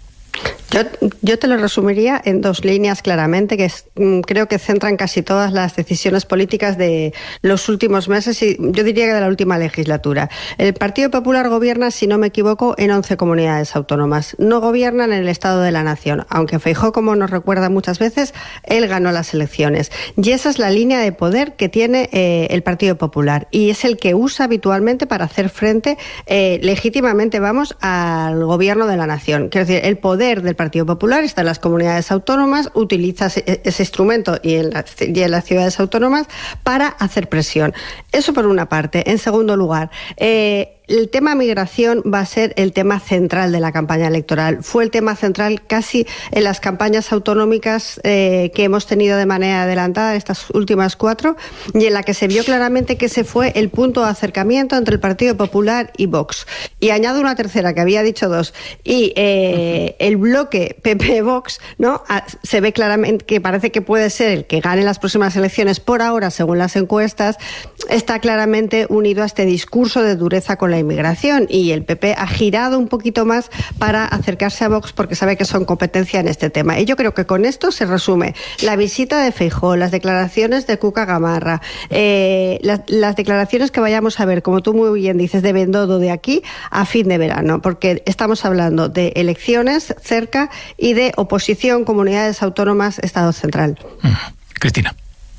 Yo, yo te lo resumiría en dos líneas claramente, que es, creo que centran casi todas las decisiones políticas de los últimos meses y yo diría que de la última legislatura. El Partido Popular gobierna, si no me equivoco, en once comunidades autónomas. No gobiernan en el Estado de la Nación, aunque Feijóo, como nos recuerda muchas veces, él ganó las elecciones. Y esa es la línea de poder que tiene eh, el Partido Popular y es el que usa habitualmente para hacer frente eh, legítimamente, vamos, al gobierno de la Nación. Quiero decir, el poder del Partido Popular está en las comunidades autónomas, utiliza ese, ese instrumento y en, las, y en las ciudades autónomas para hacer presión. Eso por una parte. En segundo lugar, eh, el tema migración va a ser el tema central de la campaña electoral. Fue el tema central casi en las campañas autonómicas eh, que hemos tenido de manera adelantada, estas últimas cuatro, y en la que se vio claramente que ese fue el punto de acercamiento entre el Partido Popular y Vox. Y añado una tercera, que había dicho dos, y eh, el bloque P P-Vox, ¿no? Se ve claramente que parece que puede ser el que gane las próximas elecciones por ahora, según las encuestas, está claramente unido a este discurso de dureza con la inmigración y el P P ha girado un poquito más para acercarse a Vox porque sabe que son competencia en este tema. Y yo creo que con esto se resume la visita de Feijóo, las declaraciones de Cuca Gamarra, eh, las, las declaraciones que vayamos a ver, como tú muy bien dices, de Bendodo de aquí a fin de verano, porque estamos hablando de elecciones cerca y de oposición, comunidades autónomas, Estado central. Cristina.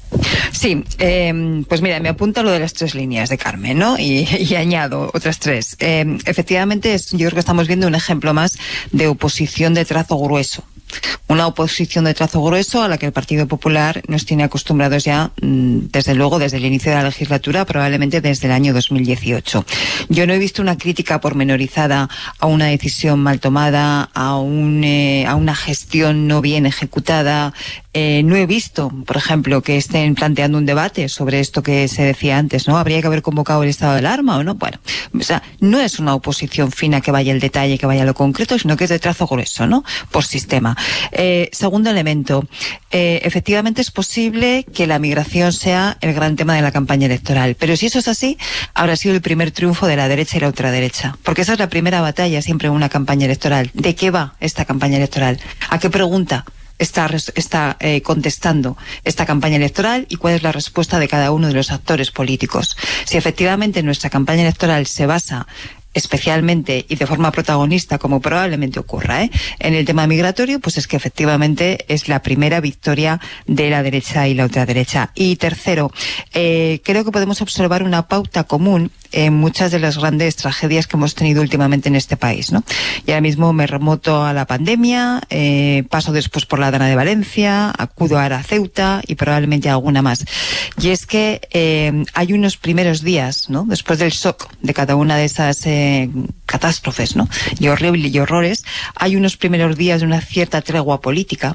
Sí, eh, pues mira, me apunta lo de las tres líneas de Carmen, ¿no? Y, y añado otras tres. Eh, efectivamente, es, yo creo que estamos viendo un ejemplo más de oposición de trazo grueso. Una oposición de trazo grueso a la que el Partido Popular nos tiene acostumbrados ya, desde luego, desde el inicio de la legislatura, probablemente desde el año dos mil dieciocho. Yo no he visto una crítica pormenorizada a una decisión mal tomada, a, un, eh, a una gestión no bien ejecutada. Eh, no he visto, por ejemplo, que estén planteando un debate sobre esto que se decía antes, ¿no? ¿Habría que haber convocado el estado de alarma o no? Bueno, o sea, no es una oposición fina que vaya al detalle, que vaya a lo concreto, sino que es de trazo grueso, ¿no? Por sistema. Eh, segundo elemento, eh, efectivamente es posible que la migración sea el gran tema de la campaña electoral, pero si eso es así, habrá sido el primer triunfo de la derecha y la ultraderecha, porque esa es la primera batalla siempre en una campaña electoral. ¿De qué va esta campaña electoral? ¿A qué pregunta está, está eh, contestando esta campaña electoral y cuál es la respuesta de cada uno de los actores políticos? Si efectivamente nuestra campaña electoral se basa especialmente y de forma protagonista, como probablemente ocurra, ¿eh? en el tema migratorio, pues es que efectivamente es la primera victoria de la derecha y la ultraderecha. Y tercero, eh, creo que podemos observar una pauta común en muchas de las grandes tragedias que hemos tenido últimamente en este país, ¿no? Y ahora mismo me remoto a la pandemia, eh, paso después por la Dana de Valencia, acudo ahora a Ceuta y probablemente a alguna más. Y es que eh, hay unos primeros días, ¿no? Después del shock de cada una de esas eh, catástrofes, ¿no? Y horribles y horrores, hay unos primeros días de una cierta tregua política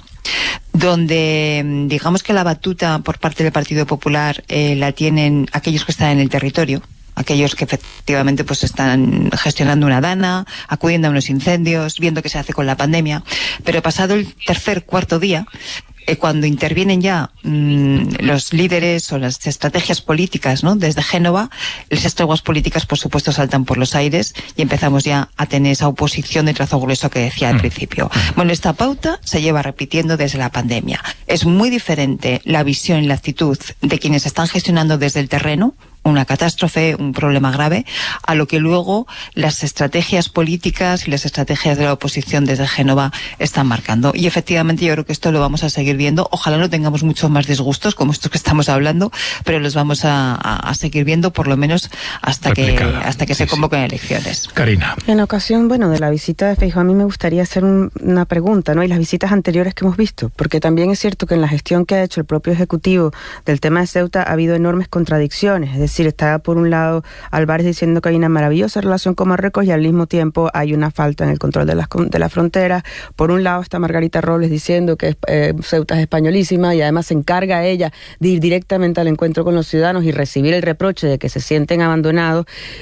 donde digamos que la batuta por parte del Partido Popular eh, la tienen aquellos que están en el territorio, aquellos que efectivamente pues están gestionando una dana, acudiendo a unos incendios, viendo qué se hace con la pandemia, pero pasado el tercer, cuarto día, eh, cuando intervienen ya mmm, los líderes o las estrategias políticas, ¿no?, desde Génova, las estrategias políticas, por supuesto, saltan por los aires y empezamos ya a tener esa oposición de trazo grueso que decía al principio. Bueno, esta pauta se lleva repitiendo desde la pandemia. Es muy diferente la visión y la actitud de quienes están gestionando desde el terreno una catástrofe, un problema grave, a lo que luego las estrategias políticas y las estrategias de la oposición desde Génova están marcando. Y efectivamente yo creo que esto lo vamos a seguir viendo. Ojalá no tengamos muchos más disgustos como estos que estamos hablando, pero los vamos a, a, a seguir viendo por lo menos hasta Replicada. que hasta que sí, se convoquen sí. elecciones. Karina. En ocasión, bueno, de la visita de Feijóo, a mí me gustaría hacer un, una pregunta, ¿no? Y las visitas anteriores que hemos visto, porque también es cierto que en la gestión que ha hecho el propio Ejecutivo del tema de Ceuta ha habido enormes contradicciones, es decir, está por un lado Álvarez diciendo que hay una maravillosa relación con Marruecos y al mismo tiempo hay una falta en el control de las de la frontera. Por un lado está Margarita Robles diciendo que eh, Ceuta es españolísima y además se encarga ella de ir directamente al encuentro con los ciudadanos y recibir el reproche de que se sienten abandonados.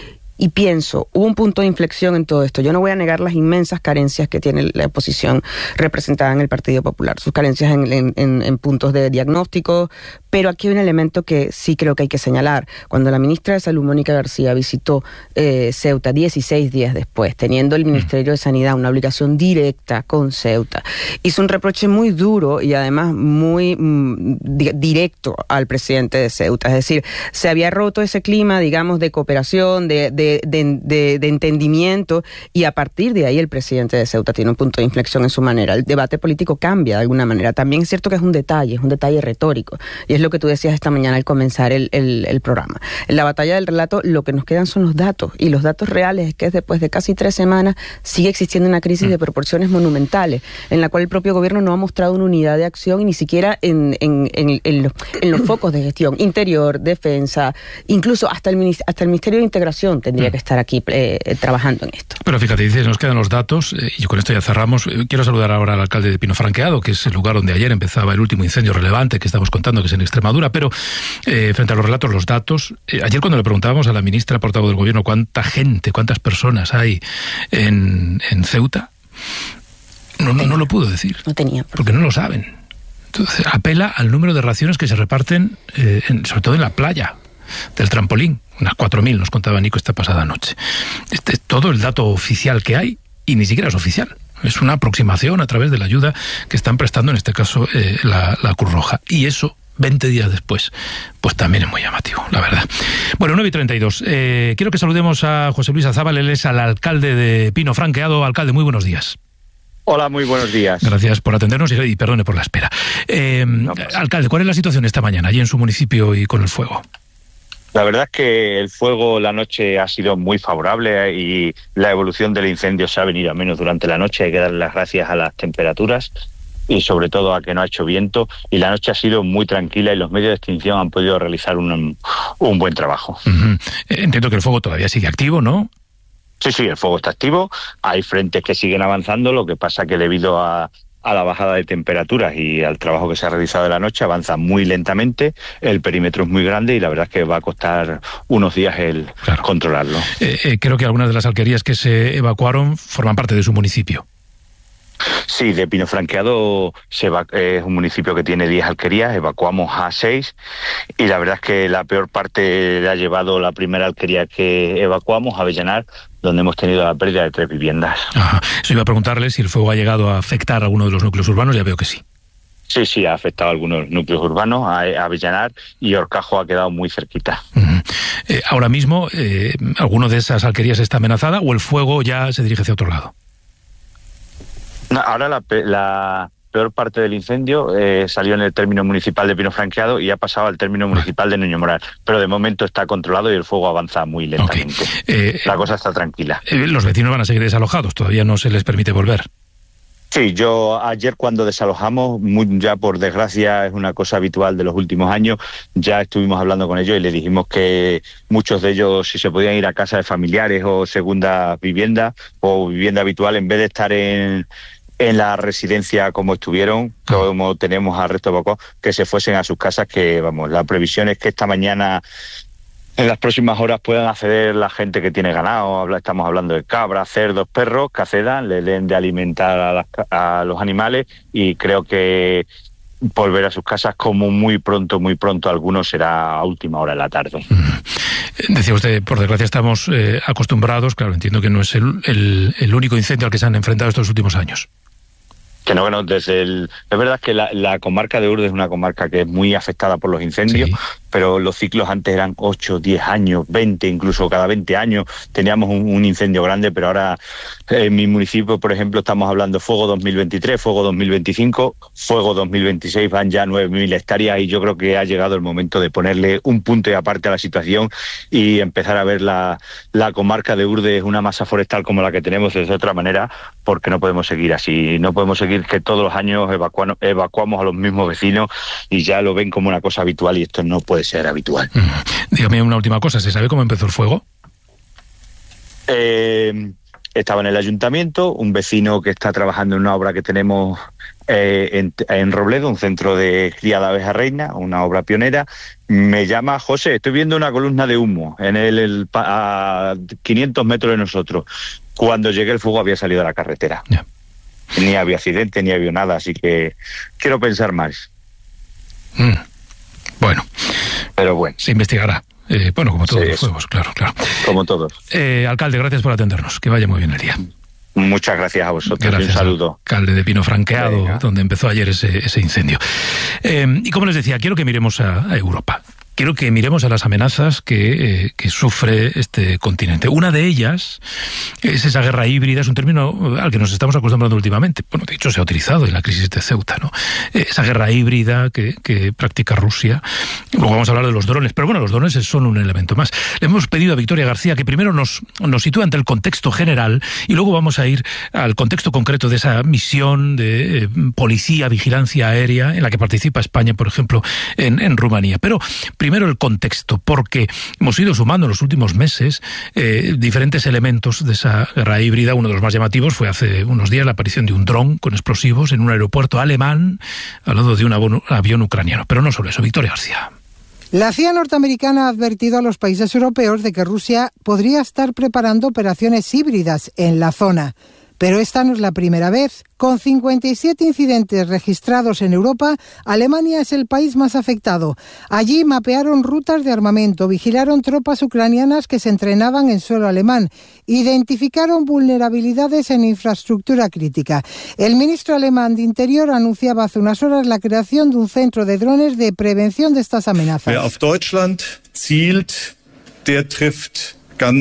Y pienso, hubo un punto de inflexión en todo esto. Yo no voy a negar las inmensas carencias que tiene la oposición representada en el Partido Popular, sus carencias en, en, en, en puntos de diagnóstico, pero aquí hay un elemento que sí creo que hay que señalar. Cuando la ministra de Salud, Mónica García, visitó eh, Ceuta dieciséis días después, teniendo el Ministerio de Sanidad una obligación directa con Ceuta, hizo un reproche muy duro y además muy mm, di- directo al presidente de Ceuta. Es decir, se había roto ese clima, digamos, de cooperación, de, de De, de, de, de entendimiento, y a partir de ahí el presidente de Ceuta tiene un punto de inflexión en su manera. El debate político cambia de alguna manera. También es cierto que es un detalle, es un detalle retórico, y es lo que tú decías esta mañana al comenzar el, el, el programa. En la batalla del relato lo que nos quedan son los datos, y los datos reales es que después de casi tres semanas sigue existiendo una crisis de proporciones monumentales, en la cual el propio gobierno no ha mostrado una unidad de acción, y ni siquiera en, en, en, en, los, en los focos de gestión, interior, defensa, incluso hasta el, hasta el Ministerio de Integración tendría que estar aquí eh, trabajando en esto. Pero fíjate, dices, nos quedan los datos, eh, y con esto ya cerramos. Eh, quiero saludar ahora al alcalde de Pino Franqueado, que es el lugar donde ayer empezaba el último incendio relevante que estamos contando, que es en Extremadura, pero eh, frente a los relatos, los datos, eh, ayer cuando le preguntábamos a la ministra portavoz del gobierno cuánta gente, cuántas personas hay en, en Ceuta, no, no, no lo pudo decir. No tenía. Porque no lo saben. Entonces, apela al número de raciones que se reparten, eh, en, sobre todo en la playa del trampolín. Unas cuatro mil nos contaba Nico esta pasada noche. Este es todo el dato oficial que hay, y ni siquiera es oficial. Es una aproximación a través de la ayuda que están prestando, en este caso, eh, la, la Cruz Roja. Y eso, veinte días después, pues también es muy llamativo, la verdad. Bueno, nueve y treinta y dos. Eh, quiero que saludemos a José Luis Azábal, él es el alcalde de Pino Franqueado. Alcalde, muy buenos días. Hola, muy buenos días. Gracias por atendernos y, y perdone por la espera. Eh, no, pues. Alcalde, ¿cuál es la situación esta mañana allí en su municipio y con el fuego? La verdad es que el fuego la noche ha sido muy favorable y la evolución del incendio se ha venido a menos durante la noche. Hay que dar las gracias a las temperaturas y sobre todo a que no ha hecho viento, y la noche ha sido muy tranquila y los medios de extinción han podido realizar un, un buen trabajo. Uh-huh. Entiendo que el fuego todavía sigue activo, ¿no? Sí, sí, el fuego está activo. Hay frentes que siguen avanzando, lo que pasa que debido a a la bajada de temperaturas y al trabajo que se ha realizado de la noche, avanza muy lentamente, el perímetro es muy grande y la verdad es que va a costar unos días el claro. controlarlo. Eh, eh, creo que algunas de las alquerías que se evacuaron forman parte de su municipio. Sí, de Pino Franqueado se va, es un municipio que tiene diez alquerías, evacuamos a seis, y la verdad es que la peor parte la ha llevado la primera alquería que evacuamos, Avellanar, donde hemos tenido la pérdida de tres viviendas. Ajá. Eso iba a preguntarle si el fuego ha llegado a afectar a alguno de los núcleos urbanos, ya veo que sí. Sí, sí, ha afectado a algunos núcleos urbanos, a Avellanar, y Horcajo ha quedado muy cerquita. Uh-huh. Eh, ahora mismo, eh, ¿alguno de esas alquerías está amenazada o el fuego ya se dirige hacia otro lado? No, ahora la, la peor parte del incendio eh, salió en el término municipal de Pino Franqueado y ha pasado al término municipal de Nuño Moral, pero de momento está controlado y el fuego avanza muy lentamente. Okay. Eh, la cosa está tranquila. Eh, los vecinos van a seguir desalojados, todavía no se les permite volver. Sí, yo ayer cuando desalojamos, muy, ya por desgracia es una cosa habitual de los últimos años, ya estuvimos hablando con ellos y les dijimos que muchos de ellos, si se podían ir a casa de familiares o segunda vivienda o vivienda habitual, en vez de estar en, en la residencia como estuvieron, como tenemos al resto de evacuados, que se fuesen a sus casas, que vamos, la previsión es que esta mañana, en las próximas horas, puedan acceder la gente que tiene ganado. Estamos hablando de cabras, cerdos, perros, que accedan, le den de alimentar a, las, a los animales, y creo que volver a sus casas, como muy pronto, muy pronto, algunos será a última hora de la tarde. Decía usted, por desgracia estamos eh, acostumbrados, claro, entiendo que no es el, el, el único incendio al que se han enfrentado estos últimos años. Que no, que no, desde el... Es verdad que la, la comarca de Urdes es una comarca que es muy afectada por los incendios, sí. Pero los ciclos antes eran ocho, diez años, veinte, incluso cada veinte años teníamos un, un incendio grande, pero ahora en mi municipio, por ejemplo, estamos hablando fuego dos mil veintitrés, fuego dos mil veinticinco, fuego dos mil veintiséis, van ya nueve mil hectáreas, y yo creo que ha llegado el momento de ponerle un punto y aparte a la situación y empezar a ver la, la comarca de Urdes, una masa forestal como la que tenemos, de otra manera, porque no podemos seguir así, no podemos seguir que todos los años evacuamos, evacuamos a los mismos vecinos y ya lo ven como una cosa habitual, y esto no puede ser habitual. Mm. Dígame una última cosa, ¿se sabe cómo empezó el fuego? Eh, estaba en el ayuntamiento, un vecino que está trabajando en una obra que tenemos eh, en, en Robledo, un centro de cría de abeja reina, una obra pionera, me llama: José, estoy viendo una columna de humo en el, el a quinientos metros de nosotros. Cuando llegué el fuego había salido a la carretera. Yeah. Ni había accidente, ni había nada, así que quiero pensar más. Mm. Bueno. Pero bueno. Se investigará. Eh, bueno, como todos sí, los fuegos, claro, claro. Como todos. Eh, alcalde, gracias por atendernos. Que vaya muy bien el día. Muchas gracias a vosotros. Gracias, un saludo. Alcalde de Pino Franqueado, Venga. Donde empezó ayer ese, ese incendio. Eh, y como les decía, quiero que miremos a, a Europa. Quiero que miremos a las amenazas que, eh, que sufre este continente. Una de ellas es esa guerra híbrida, es un término al que nos estamos acostumbrando últimamente. Bueno, de hecho se ha utilizado en la crisis de Ceuta, ¿no? Esa guerra híbrida que, que practica Rusia. Luego vamos a hablar de los drones, pero bueno, los drones son un elemento más. Le hemos pedido a Victoria García que primero nos, nos sitúe ante el contexto general y luego vamos a ir al contexto concreto de esa misión de eh, policía, vigilancia aérea en la que participa España, por ejemplo, en, en Rumanía. Pero primero el contexto, porque hemos ido sumando en los últimos meses eh, diferentes elementos de esa guerra híbrida. Uno de los más llamativos fue hace unos días la aparición de un dron con explosivos en un aeropuerto alemán al lado de un avión ucraniano. Pero no solo eso. Victoria García. La C I A norteamericana ha advertido a los países europeos de que Rusia podría estar preparando operaciones híbridas en la zona. Pero esta no es la primera vez. Con cincuenta y siete incidentes registrados en Europa, Alemania es el país más afectado. Allí mapearon rutas de armamento, vigilaron tropas ucranianas que se entrenaban en suelo alemán, identificaron vulnerabilidades en infraestructura crítica. El ministro alemán de Interior anunciaba hace unas horas la creación de un centro de drones de prevención de estas amenazas. Wer auf Deutschland zielt, der trifft.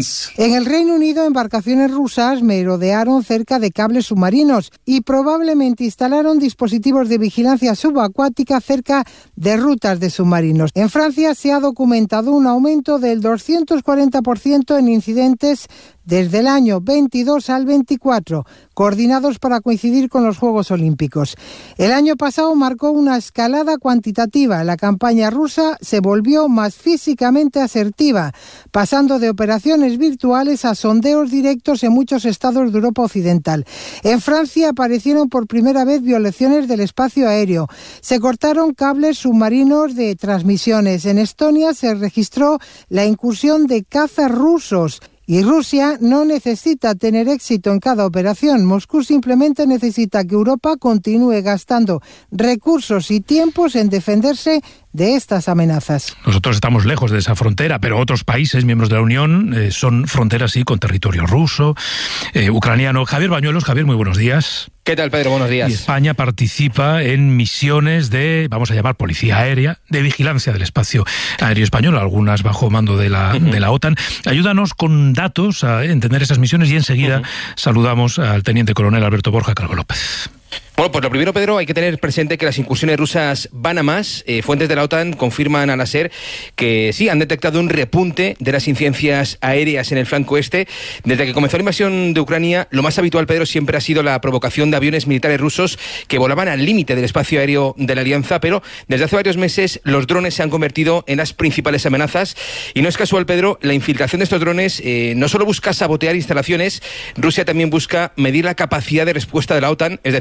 En el Reino Unido, embarcaciones rusas merodearon cerca de cables submarinos y probablemente instalaron dispositivos de vigilancia subacuática cerca de rutas de submarinos. En Francia se ha documentado un aumento del doscientos cuarenta por ciento en incidentes desde el año veintidós al veinticuatro, coordinados para coincidir con los Juegos Olímpicos. El año pasado marcó una escalada cuantitativa. La campaña rusa se volvió más físicamente asertiva, pasando de operaciones virtuales a sondeos directos en muchos estados de Europa Occidental. En Francia aparecieron por primera vez violaciones del espacio aéreo. Se cortaron cables submarinos de transmisiones. En Estonia se registró la incursión de cazas rusos. Y Rusia no necesita tener éxito en cada operación. Moscú simplemente necesita que Europa continúe gastando recursos y tiempos en defenderse de estas amenazas. Nosotros estamos lejos de esa frontera, pero otros países miembros de la Unión eh, son fronteras, sí, con territorio ruso, eh, ucraniano. Javier Bañuelos. Javier, muy buenos días. ¿Qué tal, Pedro? Buenos días. Y España participa en misiones de, vamos a llamar, policía aérea, de vigilancia del espacio aéreo español, algunas bajo mando de la, uh-huh. de la OTAN. Ayúdanos con datos a entender esas misiones y enseguida uh-huh. saludamos al teniente coronel Alberto Borja Calvo López. Bueno, pues lo primero, Pedro, hay que tener presente que las incursiones rusas van a más. Eh, fuentes de la OTAN confirman a la SER que sí, han detectado un repunte de las incidencias aéreas en el flanco este. Desde que comenzó la invasión de Ucrania, lo más habitual, Pedro, siempre ha sido la provocación de aviones militares rusos que volaban al límite del espacio aéreo de la Alianza, pero desde hace varios meses los drones se han convertido en las principales amenazas. Y no es casual, Pedro, la infiltración de estos drones eh, no solo busca sabotear instalaciones, Rusia también busca medir la capacidad de respuesta de la OTAN, es decir,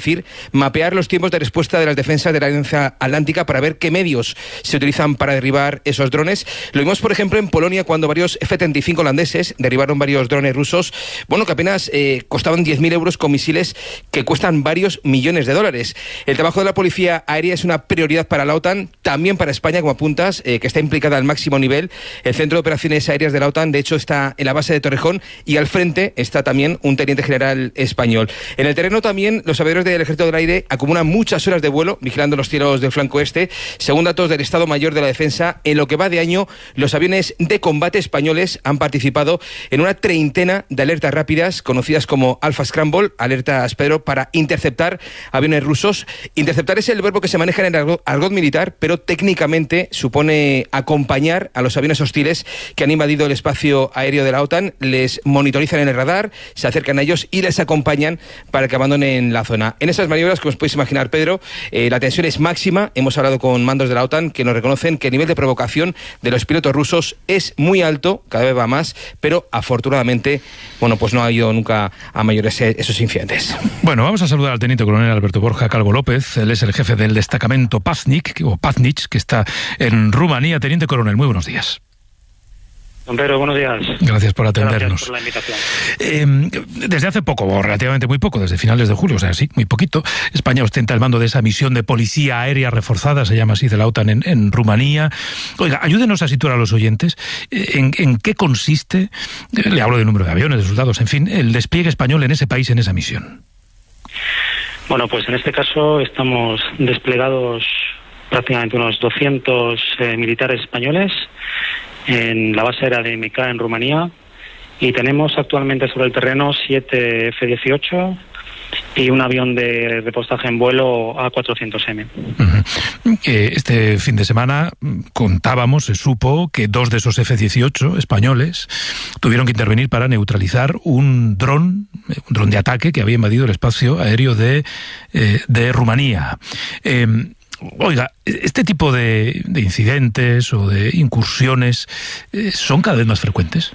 mapear los tiempos de respuesta de las defensas de la Alianza Atlántica para ver qué medios se utilizan para derribar esos drones. Lo vimos, por ejemplo, en Polonia, cuando varios F treinta y cinco holandeses derribaron varios drones rusos, bueno, que apenas eh, costaban diez mil euros con misiles que cuestan varios millones de dólares. El trabajo de la policía aérea es una prioridad para la OTAN, también para España, como apuntas, eh, que está implicada al máximo nivel. El Centro de Operaciones Aéreas de la OTAN, de hecho, está en la base de Torrejón, y al frente está también un teniente general español. En el terreno también los aviadores del Ejército del Aire acumulan muchas horas de vuelo vigilando los cielos del flanco este. Según datos del Estado Mayor de la Defensa, en lo que va de año, los aviones de combate españoles han participado en una treintena de alertas rápidas, conocidas como Alpha Scramble, alertas, Pedro, para interceptar aviones rusos. Interceptar es el verbo que se maneja en el argot militar, pero técnicamente supone acompañar a los aviones hostiles que han invadido el espacio aéreo de la OTAN, les monitorizan en el radar, se acercan a ellos y les acompañan para que abandonen la zona. En esas maniobras, como os podéis imaginar, Pedro, eh, la tensión es máxima. Hemos hablado con mandos de la OTAN que nos reconocen que el nivel de provocación de los pilotos rusos es muy alto, cada vez va más, pero afortunadamente, bueno, pues no ha ido nunca a mayores esos incidentes. Bueno, vamos a saludar al teniente coronel Alberto Borja Calvo López. Él es el jefe del destacamento Paznik, o Paznic, que está en Rumanía. Teniente coronel, muy buenos días. Don Pedro, buenos días. Gracias por atendernos. Gracias por la invitación. Eh, desde hace poco, o relativamente muy poco, desde finales de julio, o sea, sí, muy poquito, España ostenta el mando de esa misión de policía aérea reforzada, se llama así, de la OTAN en, en Rumanía. Oiga, ayúdenos a situar a los oyentes en, en qué consiste, le hablo del número de aviones, de soldados, en fin, el despliegue español en ese país, en esa misión. Bueno, pues en este caso estamos desplegados prácticamente unos doscientos eh, militares españoles en la base aérea de M K en Rumanía, y tenemos actualmente sobre el terreno siete F dieciocho y un avión de repostaje en vuelo A cuatrocientos M. Uh-huh. Este fin de semana contábamos, se supo que dos de esos F dieciocho españoles tuvieron que intervenir para neutralizar un dron, un dron de ataque que había invadido el espacio aéreo de, eh, de Rumanía. Eh, Oiga, ¿este tipo de, de incidentes o de incursiones eh, son cada vez más frecuentes?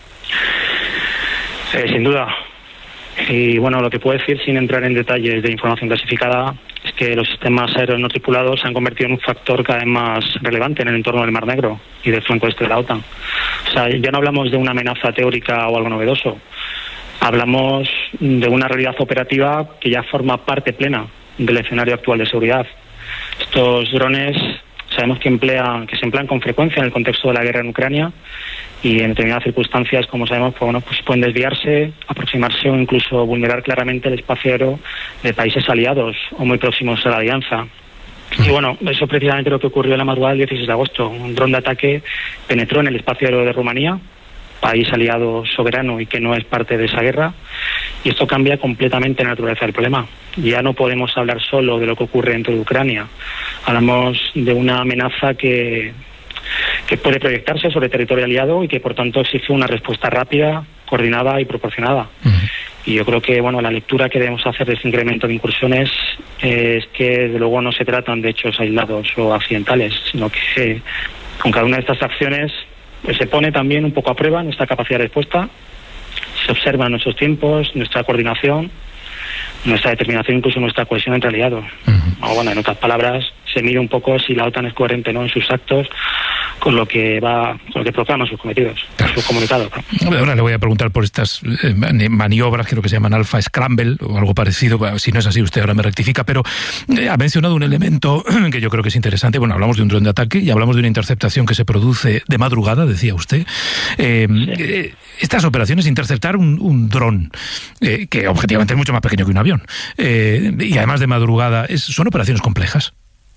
Eh, sin duda. Y bueno, lo que puedo decir, sin entrar en detalles de información clasificada, es que los sistemas aéreos no tripulados se han convertido en un factor cada vez más relevante en el entorno del Mar Negro y del flanco este de la OTAN. O sea, ya no hablamos de una amenaza teórica o algo novedoso. Hablamos de una realidad operativa que ya forma parte plena del escenario actual de seguridad. Estos drones sabemos que emplean, que se emplean con frecuencia en el contexto de la guerra en Ucrania, y en determinadas circunstancias, como sabemos, pues, bueno, pues pueden desviarse, aproximarse o incluso vulnerar claramente el espacio aéreo de países aliados o muy próximos a la alianza. Y bueno, eso es precisamente lo que ocurrió en la madrugada del dieciséis de agosto. Un dron de ataque penetró en el espacio aéreo de Rumanía, país aliado soberano y que no es parte de esa guerra, y esto cambia completamente la naturaleza del problema. Ya no podemos hablar solo de lo que ocurre dentro de Ucrania, hablamos de una amenaza que, que puede proyectarse sobre territorio aliado y que por tanto exige una respuesta rápida, coordinada y proporcionada. Uh-huh. Y yo creo que bueno, la lectura que debemos hacer de este incremento de incursiones es que desde luego no se tratan de hechos aislados o accidentales, sino que eh, con cada una de estas acciones pues se pone también un poco a prueba nuestra capacidad de respuesta, se observan nuestros tiempos, nuestra coordinación, nuestra determinación, incluso nuestra cohesión entre aliados. Uh-huh. O bueno, en otras palabras, se mide un poco si la OTAN es coherente, ¿no?, en sus actos con lo que va, con lo que proclaman sus cometidos, claro, sus comunicados. ¿no? Ahora le voy a preguntar por estas eh, maniobras, creo que se llaman Alpha Scramble o algo parecido. Si no es así, usted ahora me rectifica, pero eh, ha mencionado un elemento que yo creo que es interesante. Bueno, hablamos de un dron de ataque y hablamos de una interceptación que se produce de madrugada, decía usted. Eh, sí. eh, estas operaciones, interceptar un, un dron, eh, que objetivamente es mucho más pequeño que un avión, eh, y además de madrugada, es, ¿son operaciones complejas?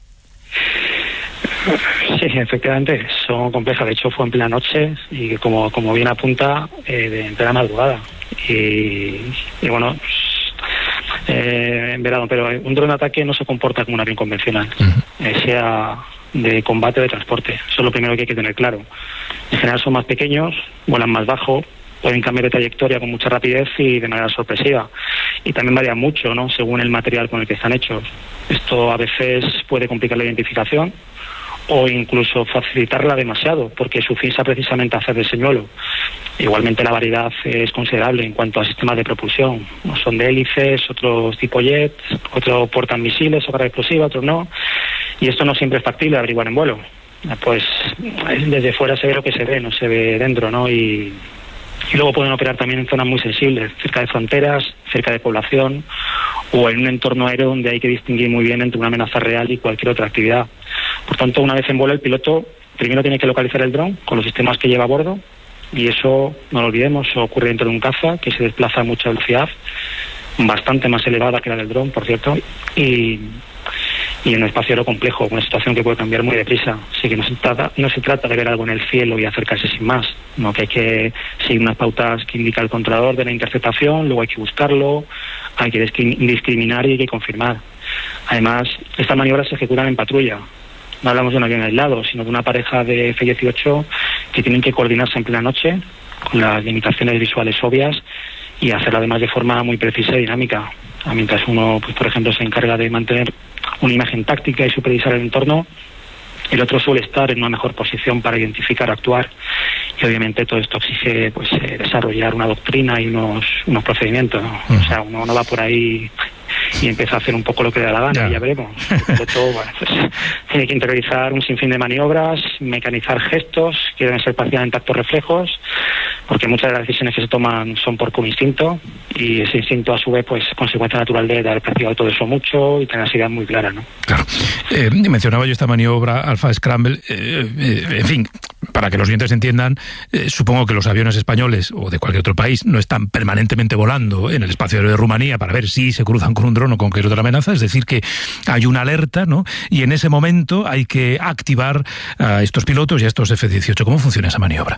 Sí, efectivamente, son complejas. De hecho, fue en plena noche y, como, como bien apunta, eh, de, en plena madrugada. Y, y bueno, eh, en verano, pero un dron de ataque no se comporta como un avión convencional, uh-huh. eh, sea de combate o de transporte. Eso es lo primero que hay que tener claro. En general son más pequeños, vuelan más bajo, pueden cambiar de trayectoria con mucha rapidez y de manera sorpresiva. Y también varía mucho, ¿no?, según el material con el que están hechos. Esto a veces puede complicar la identificación o incluso facilitarla demasiado, porque su fin es precisamente hacer de señuelo. Igualmente la variedad es considerable en cuanto a sistemas de propulsión. Unos son de hélices, otros tipo jet, otros portan misiles o carga explosiva, otros no. Y esto no siempre es factible de averiguar en vuelo. Pues desde fuera se ve lo que se ve, no se ve dentro, ¿no? Y, y luego pueden operar también en zonas muy sensibles, cerca de fronteras, cerca de población, o en un entorno aéreo donde hay que distinguir muy bien entre una amenaza real y cualquier otra actividad. Por tanto, una vez en vuelo, el piloto primero tiene que localizar el dron con los sistemas que lleva a bordo, y eso, no lo olvidemos, ocurre dentro de un caza que se desplaza a mucha velocidad, bastante más elevada que la del dron, por cierto, y, y en un espacio aéreo complejo, una situación que puede cambiar muy deprisa. Así que no se trata, no se trata de ver algo en el cielo y acercarse sin más, no, que hay que seguir unas pautas que indica el controlador de la interceptación, luego hay que buscarlo, hay que discriminar y hay que confirmar. Además, estas maniobras se ejecutan en patrulla. No hablamos de un avión aislado, sino de una pareja de F dieciocho que tienen que coordinarse en plena noche, con las limitaciones visuales obvias, y hacerlo además de forma muy precisa y dinámica. Mientras uno, pues por ejemplo, se encarga de mantener una imagen táctica y supervisar el entorno, el otro suele estar en una mejor posición para identificar, actuar. Y obviamente todo esto exige pues eh, desarrollar una doctrina y unos, unos procedimientos, ¿no? Uh-huh. O sea, uno no va por ahí y empieza a hacer un poco lo que le da la gana, yeah. y ya veremos. De todo, bueno, pues, tiene que interiorizar un sinfín de maniobras, mecanizar gestos que deben ser parcialmente actos reflejos, porque muchas de las decisiones que se toman son por puro instinto, y ese instinto a su vez pues consecuencia natural de haber practicado todo eso mucho y tener las ideas muy claras, ¿no? Claro. Eh, mencionaba yo esta maniobra Alpha Scramble, eh, eh, en fin, para que los oyentes entiendan, eh, supongo que los aviones españoles o de cualquier otro país no están permanentemente volando en el espacio aéreo de Rumanía para ver si se cruzan con un dron o con cualquier otra amenaza, es decir, que hay una alerta, ¿no? Y en ese momento hay que activar a estos pilotos y a estos F dieciocho. ¿Cómo funciona esa maniobra?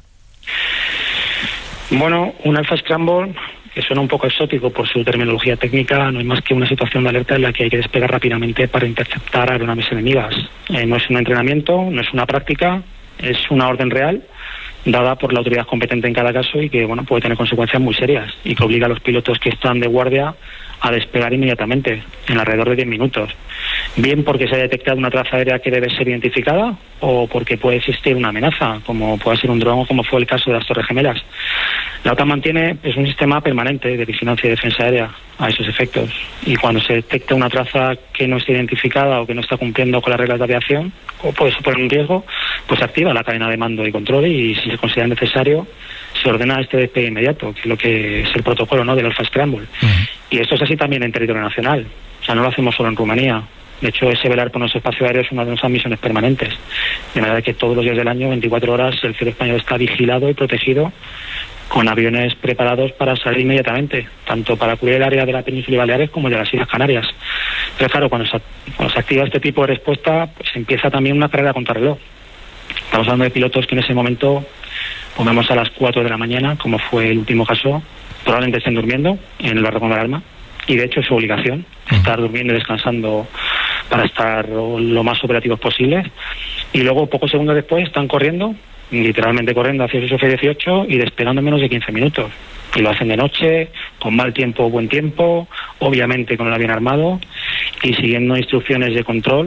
Bueno, un Alpha Scramble, que suena un poco exótico por su terminología técnica, no es más que una situación de alerta en la que hay que despegar rápidamente para interceptar aeronaves enemigas. Eh, no es un entrenamiento, no es una práctica, es una orden real dada por la autoridad competente en cada caso y que, bueno, puede tener consecuencias muy serias y que obliga a los pilotos que están de guardia a despegar inmediatamente, en alrededor de diez minutos. Bien porque se ha detectado una traza aérea que debe ser identificada o porque puede existir una amenaza, como puede ser un dron o como fue el caso de las Torres Gemelas. La OTAN mantiene pues, un sistema permanente de vigilancia y defensa aérea a esos efectos. Y cuando se detecta una traza que no está identificada o que no está cumpliendo con las reglas de aviación o puede suponer un riesgo, pues se activa la cadena de mando y control y si se considera necesario se ordena este despegue inmediato, que es lo que es el protocolo, ¿no?, del Alpha Scramble. Uh-huh. Y esto es así también en territorio nacional. O sea, no lo hacemos solo en Rumanía. De hecho, ese velar por nuestro espacio aéreo es una de nuestras misiones permanentes. De manera que todos los días del año, veinticuatro horas, el cielo español está vigilado y protegido con aviones preparados para salir inmediatamente, tanto para cubrir el área de la península y Baleares como de las Islas Canarias. Pero claro, cuando se, cuando se activa este tipo de respuesta, pues empieza también una carrera contra reloj. Estamos hablando de pilotos que en ese momento, pongamos a las cuatro de la mañana, como fue el último caso, probablemente estén durmiendo en el barracón de alarma, y de hecho es su obligación estar durmiendo y descansando para estar lo más operativos posible, y luego pocos segundos después están corriendo, literalmente corriendo hacia su F dieciocho y despegando en menos de quince minutos, y lo hacen de noche, con mal tiempo o buen tiempo, obviamente con el avión armado y siguiendo instrucciones de control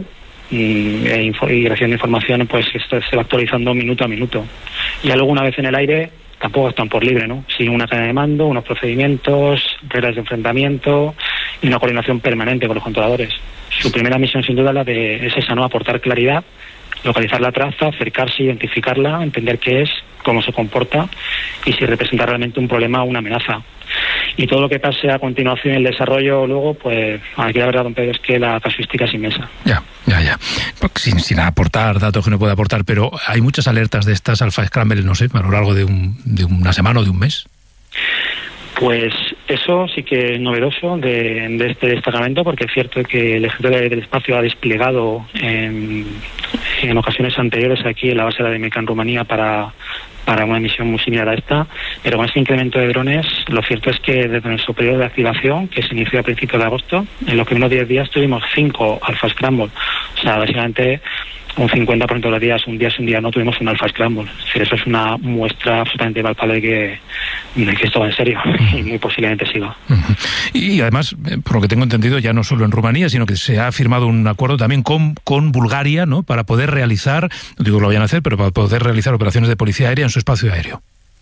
y, e info, y recibiendo información, pues esto se va actualizando minuto a minuto. Y luego una vez en el aire tampoco están por libre, ¿no? Siguen una cadena de mando, unos procedimientos, reglas de enfrentamiento y una coordinación permanente con los controladores. Su primera misión sin duda la de, es esa, ¿no?, aportar claridad, localizar la traza, acercarse, identificarla, entender qué es, cómo se comporta y si representa realmente un problema o una amenaza. Y todo lo que pase a continuación en el desarrollo luego, pues aquí la verdad, don Pedro, es que la casuística es inmensa. Ya, ya, ya. Sin, sin aportar datos que no puede aportar, pero hay muchas alertas de estas Alpha Scramble, no sé, a lo largo de, un, de una semana o de un mes. Pues eso sí que es novedoso de, de este destacamento, porque es cierto que el Ejército del Espacio ha desplegado en, en ocasiones anteriores aquí en la base de la D M K en Rumanía para para una misión muy similar a esta, pero con este incremento de drones, lo cierto es que desde nuestro periodo de activación, que se inició a principios de agosto, en los primeros diez días tuvimos cinco Alpha Scramble. O sea, básicamente un cincuenta por ciento de los días, un día sí, un día no, tuvimos un Alpha Scramble. Es decir, eso es una muestra absolutamente palpable de que, de que esto va en serio y muy posiblemente siga. Uh-huh. Y además, por lo que tengo entendido, ya no solo en Rumanía, sino que se ha firmado un acuerdo también con, con Bulgaria, ¿no?, para poder realizar, no digo que lo vayan a hacer, pero para poder realizar operaciones de policía aérea en su espacio aéreo.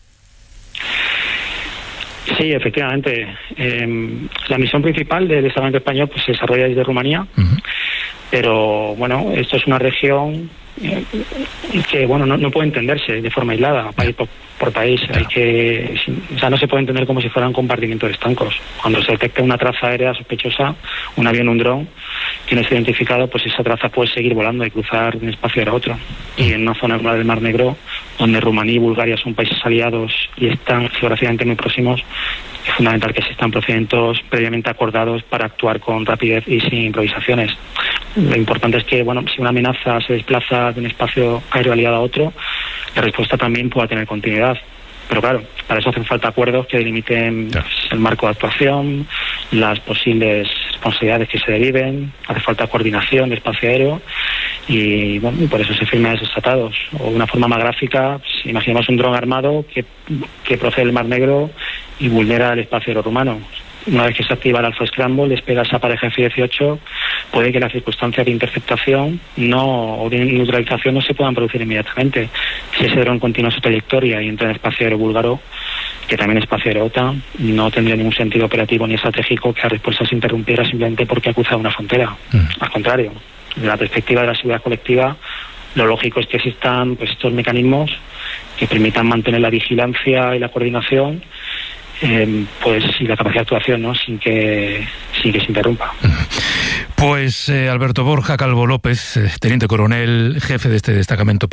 Sí, efectivamente. Eh, la misión principal del Estado español pues se desarrolla desde Rumanía, uh-huh. pero bueno, esto es una región eh, que bueno no, no puede entenderse de forma aislada, país por, por país. Claro. Hay que, o sea, no se puede entender como si fuera un compartimiento de estancos. Cuando se detecta una traza aérea sospechosa, un avión, un dron, que no es identificado, pues esa traza puede seguir volando y cruzar de un espacio a otro. Y en una zona como la del Mar Negro, donde Rumanía y Bulgaria son países aliados y están geográficamente muy próximos, es fundamental que existan procedimientos previamente acordados para actuar con rapidez y sin improvisaciones. Lo importante es que, bueno, si una amenaza se desplaza de un espacio aéreo aliado a otro, la respuesta también pueda tener continuidad. Pero claro, para eso hacen falta acuerdos que delimiten pues, el marco de actuación, las posibles responsabilidades que se deriven, hace falta coordinación de espacio aéreo y bueno, y por eso se firman esos tratados. O de una forma más gráfica, pues, imaginemos un dron armado que, que procede del Mar Negro y vulnera el espacio aéreo rumano. Una vez que se activa el Alpha Scramble, despega esa pareja F dieciocho, puede que las circunstancias de interceptación no, o de neutralización no se puedan producir inmediatamente. Si ese dron continúa su trayectoria y entra en el espacio aéreo búlgaro, que también es espacio aéreo OTAN, no tendría ningún sentido operativo ni estratégico que la respuesta se interrumpiera simplemente porque ha cruzado una frontera. Mm. Al contrario, desde la perspectiva de la seguridad colectiva, lo lógico es que existan pues, estos mecanismos que permitan mantener la vigilancia y la coordinación, Eh, pues y la capacidad de actuación, ¿no?, sin que sin que se interrumpa. Pues eh, Alberto Borja Calvo López, eh, teniente coronel, jefe de este destacamento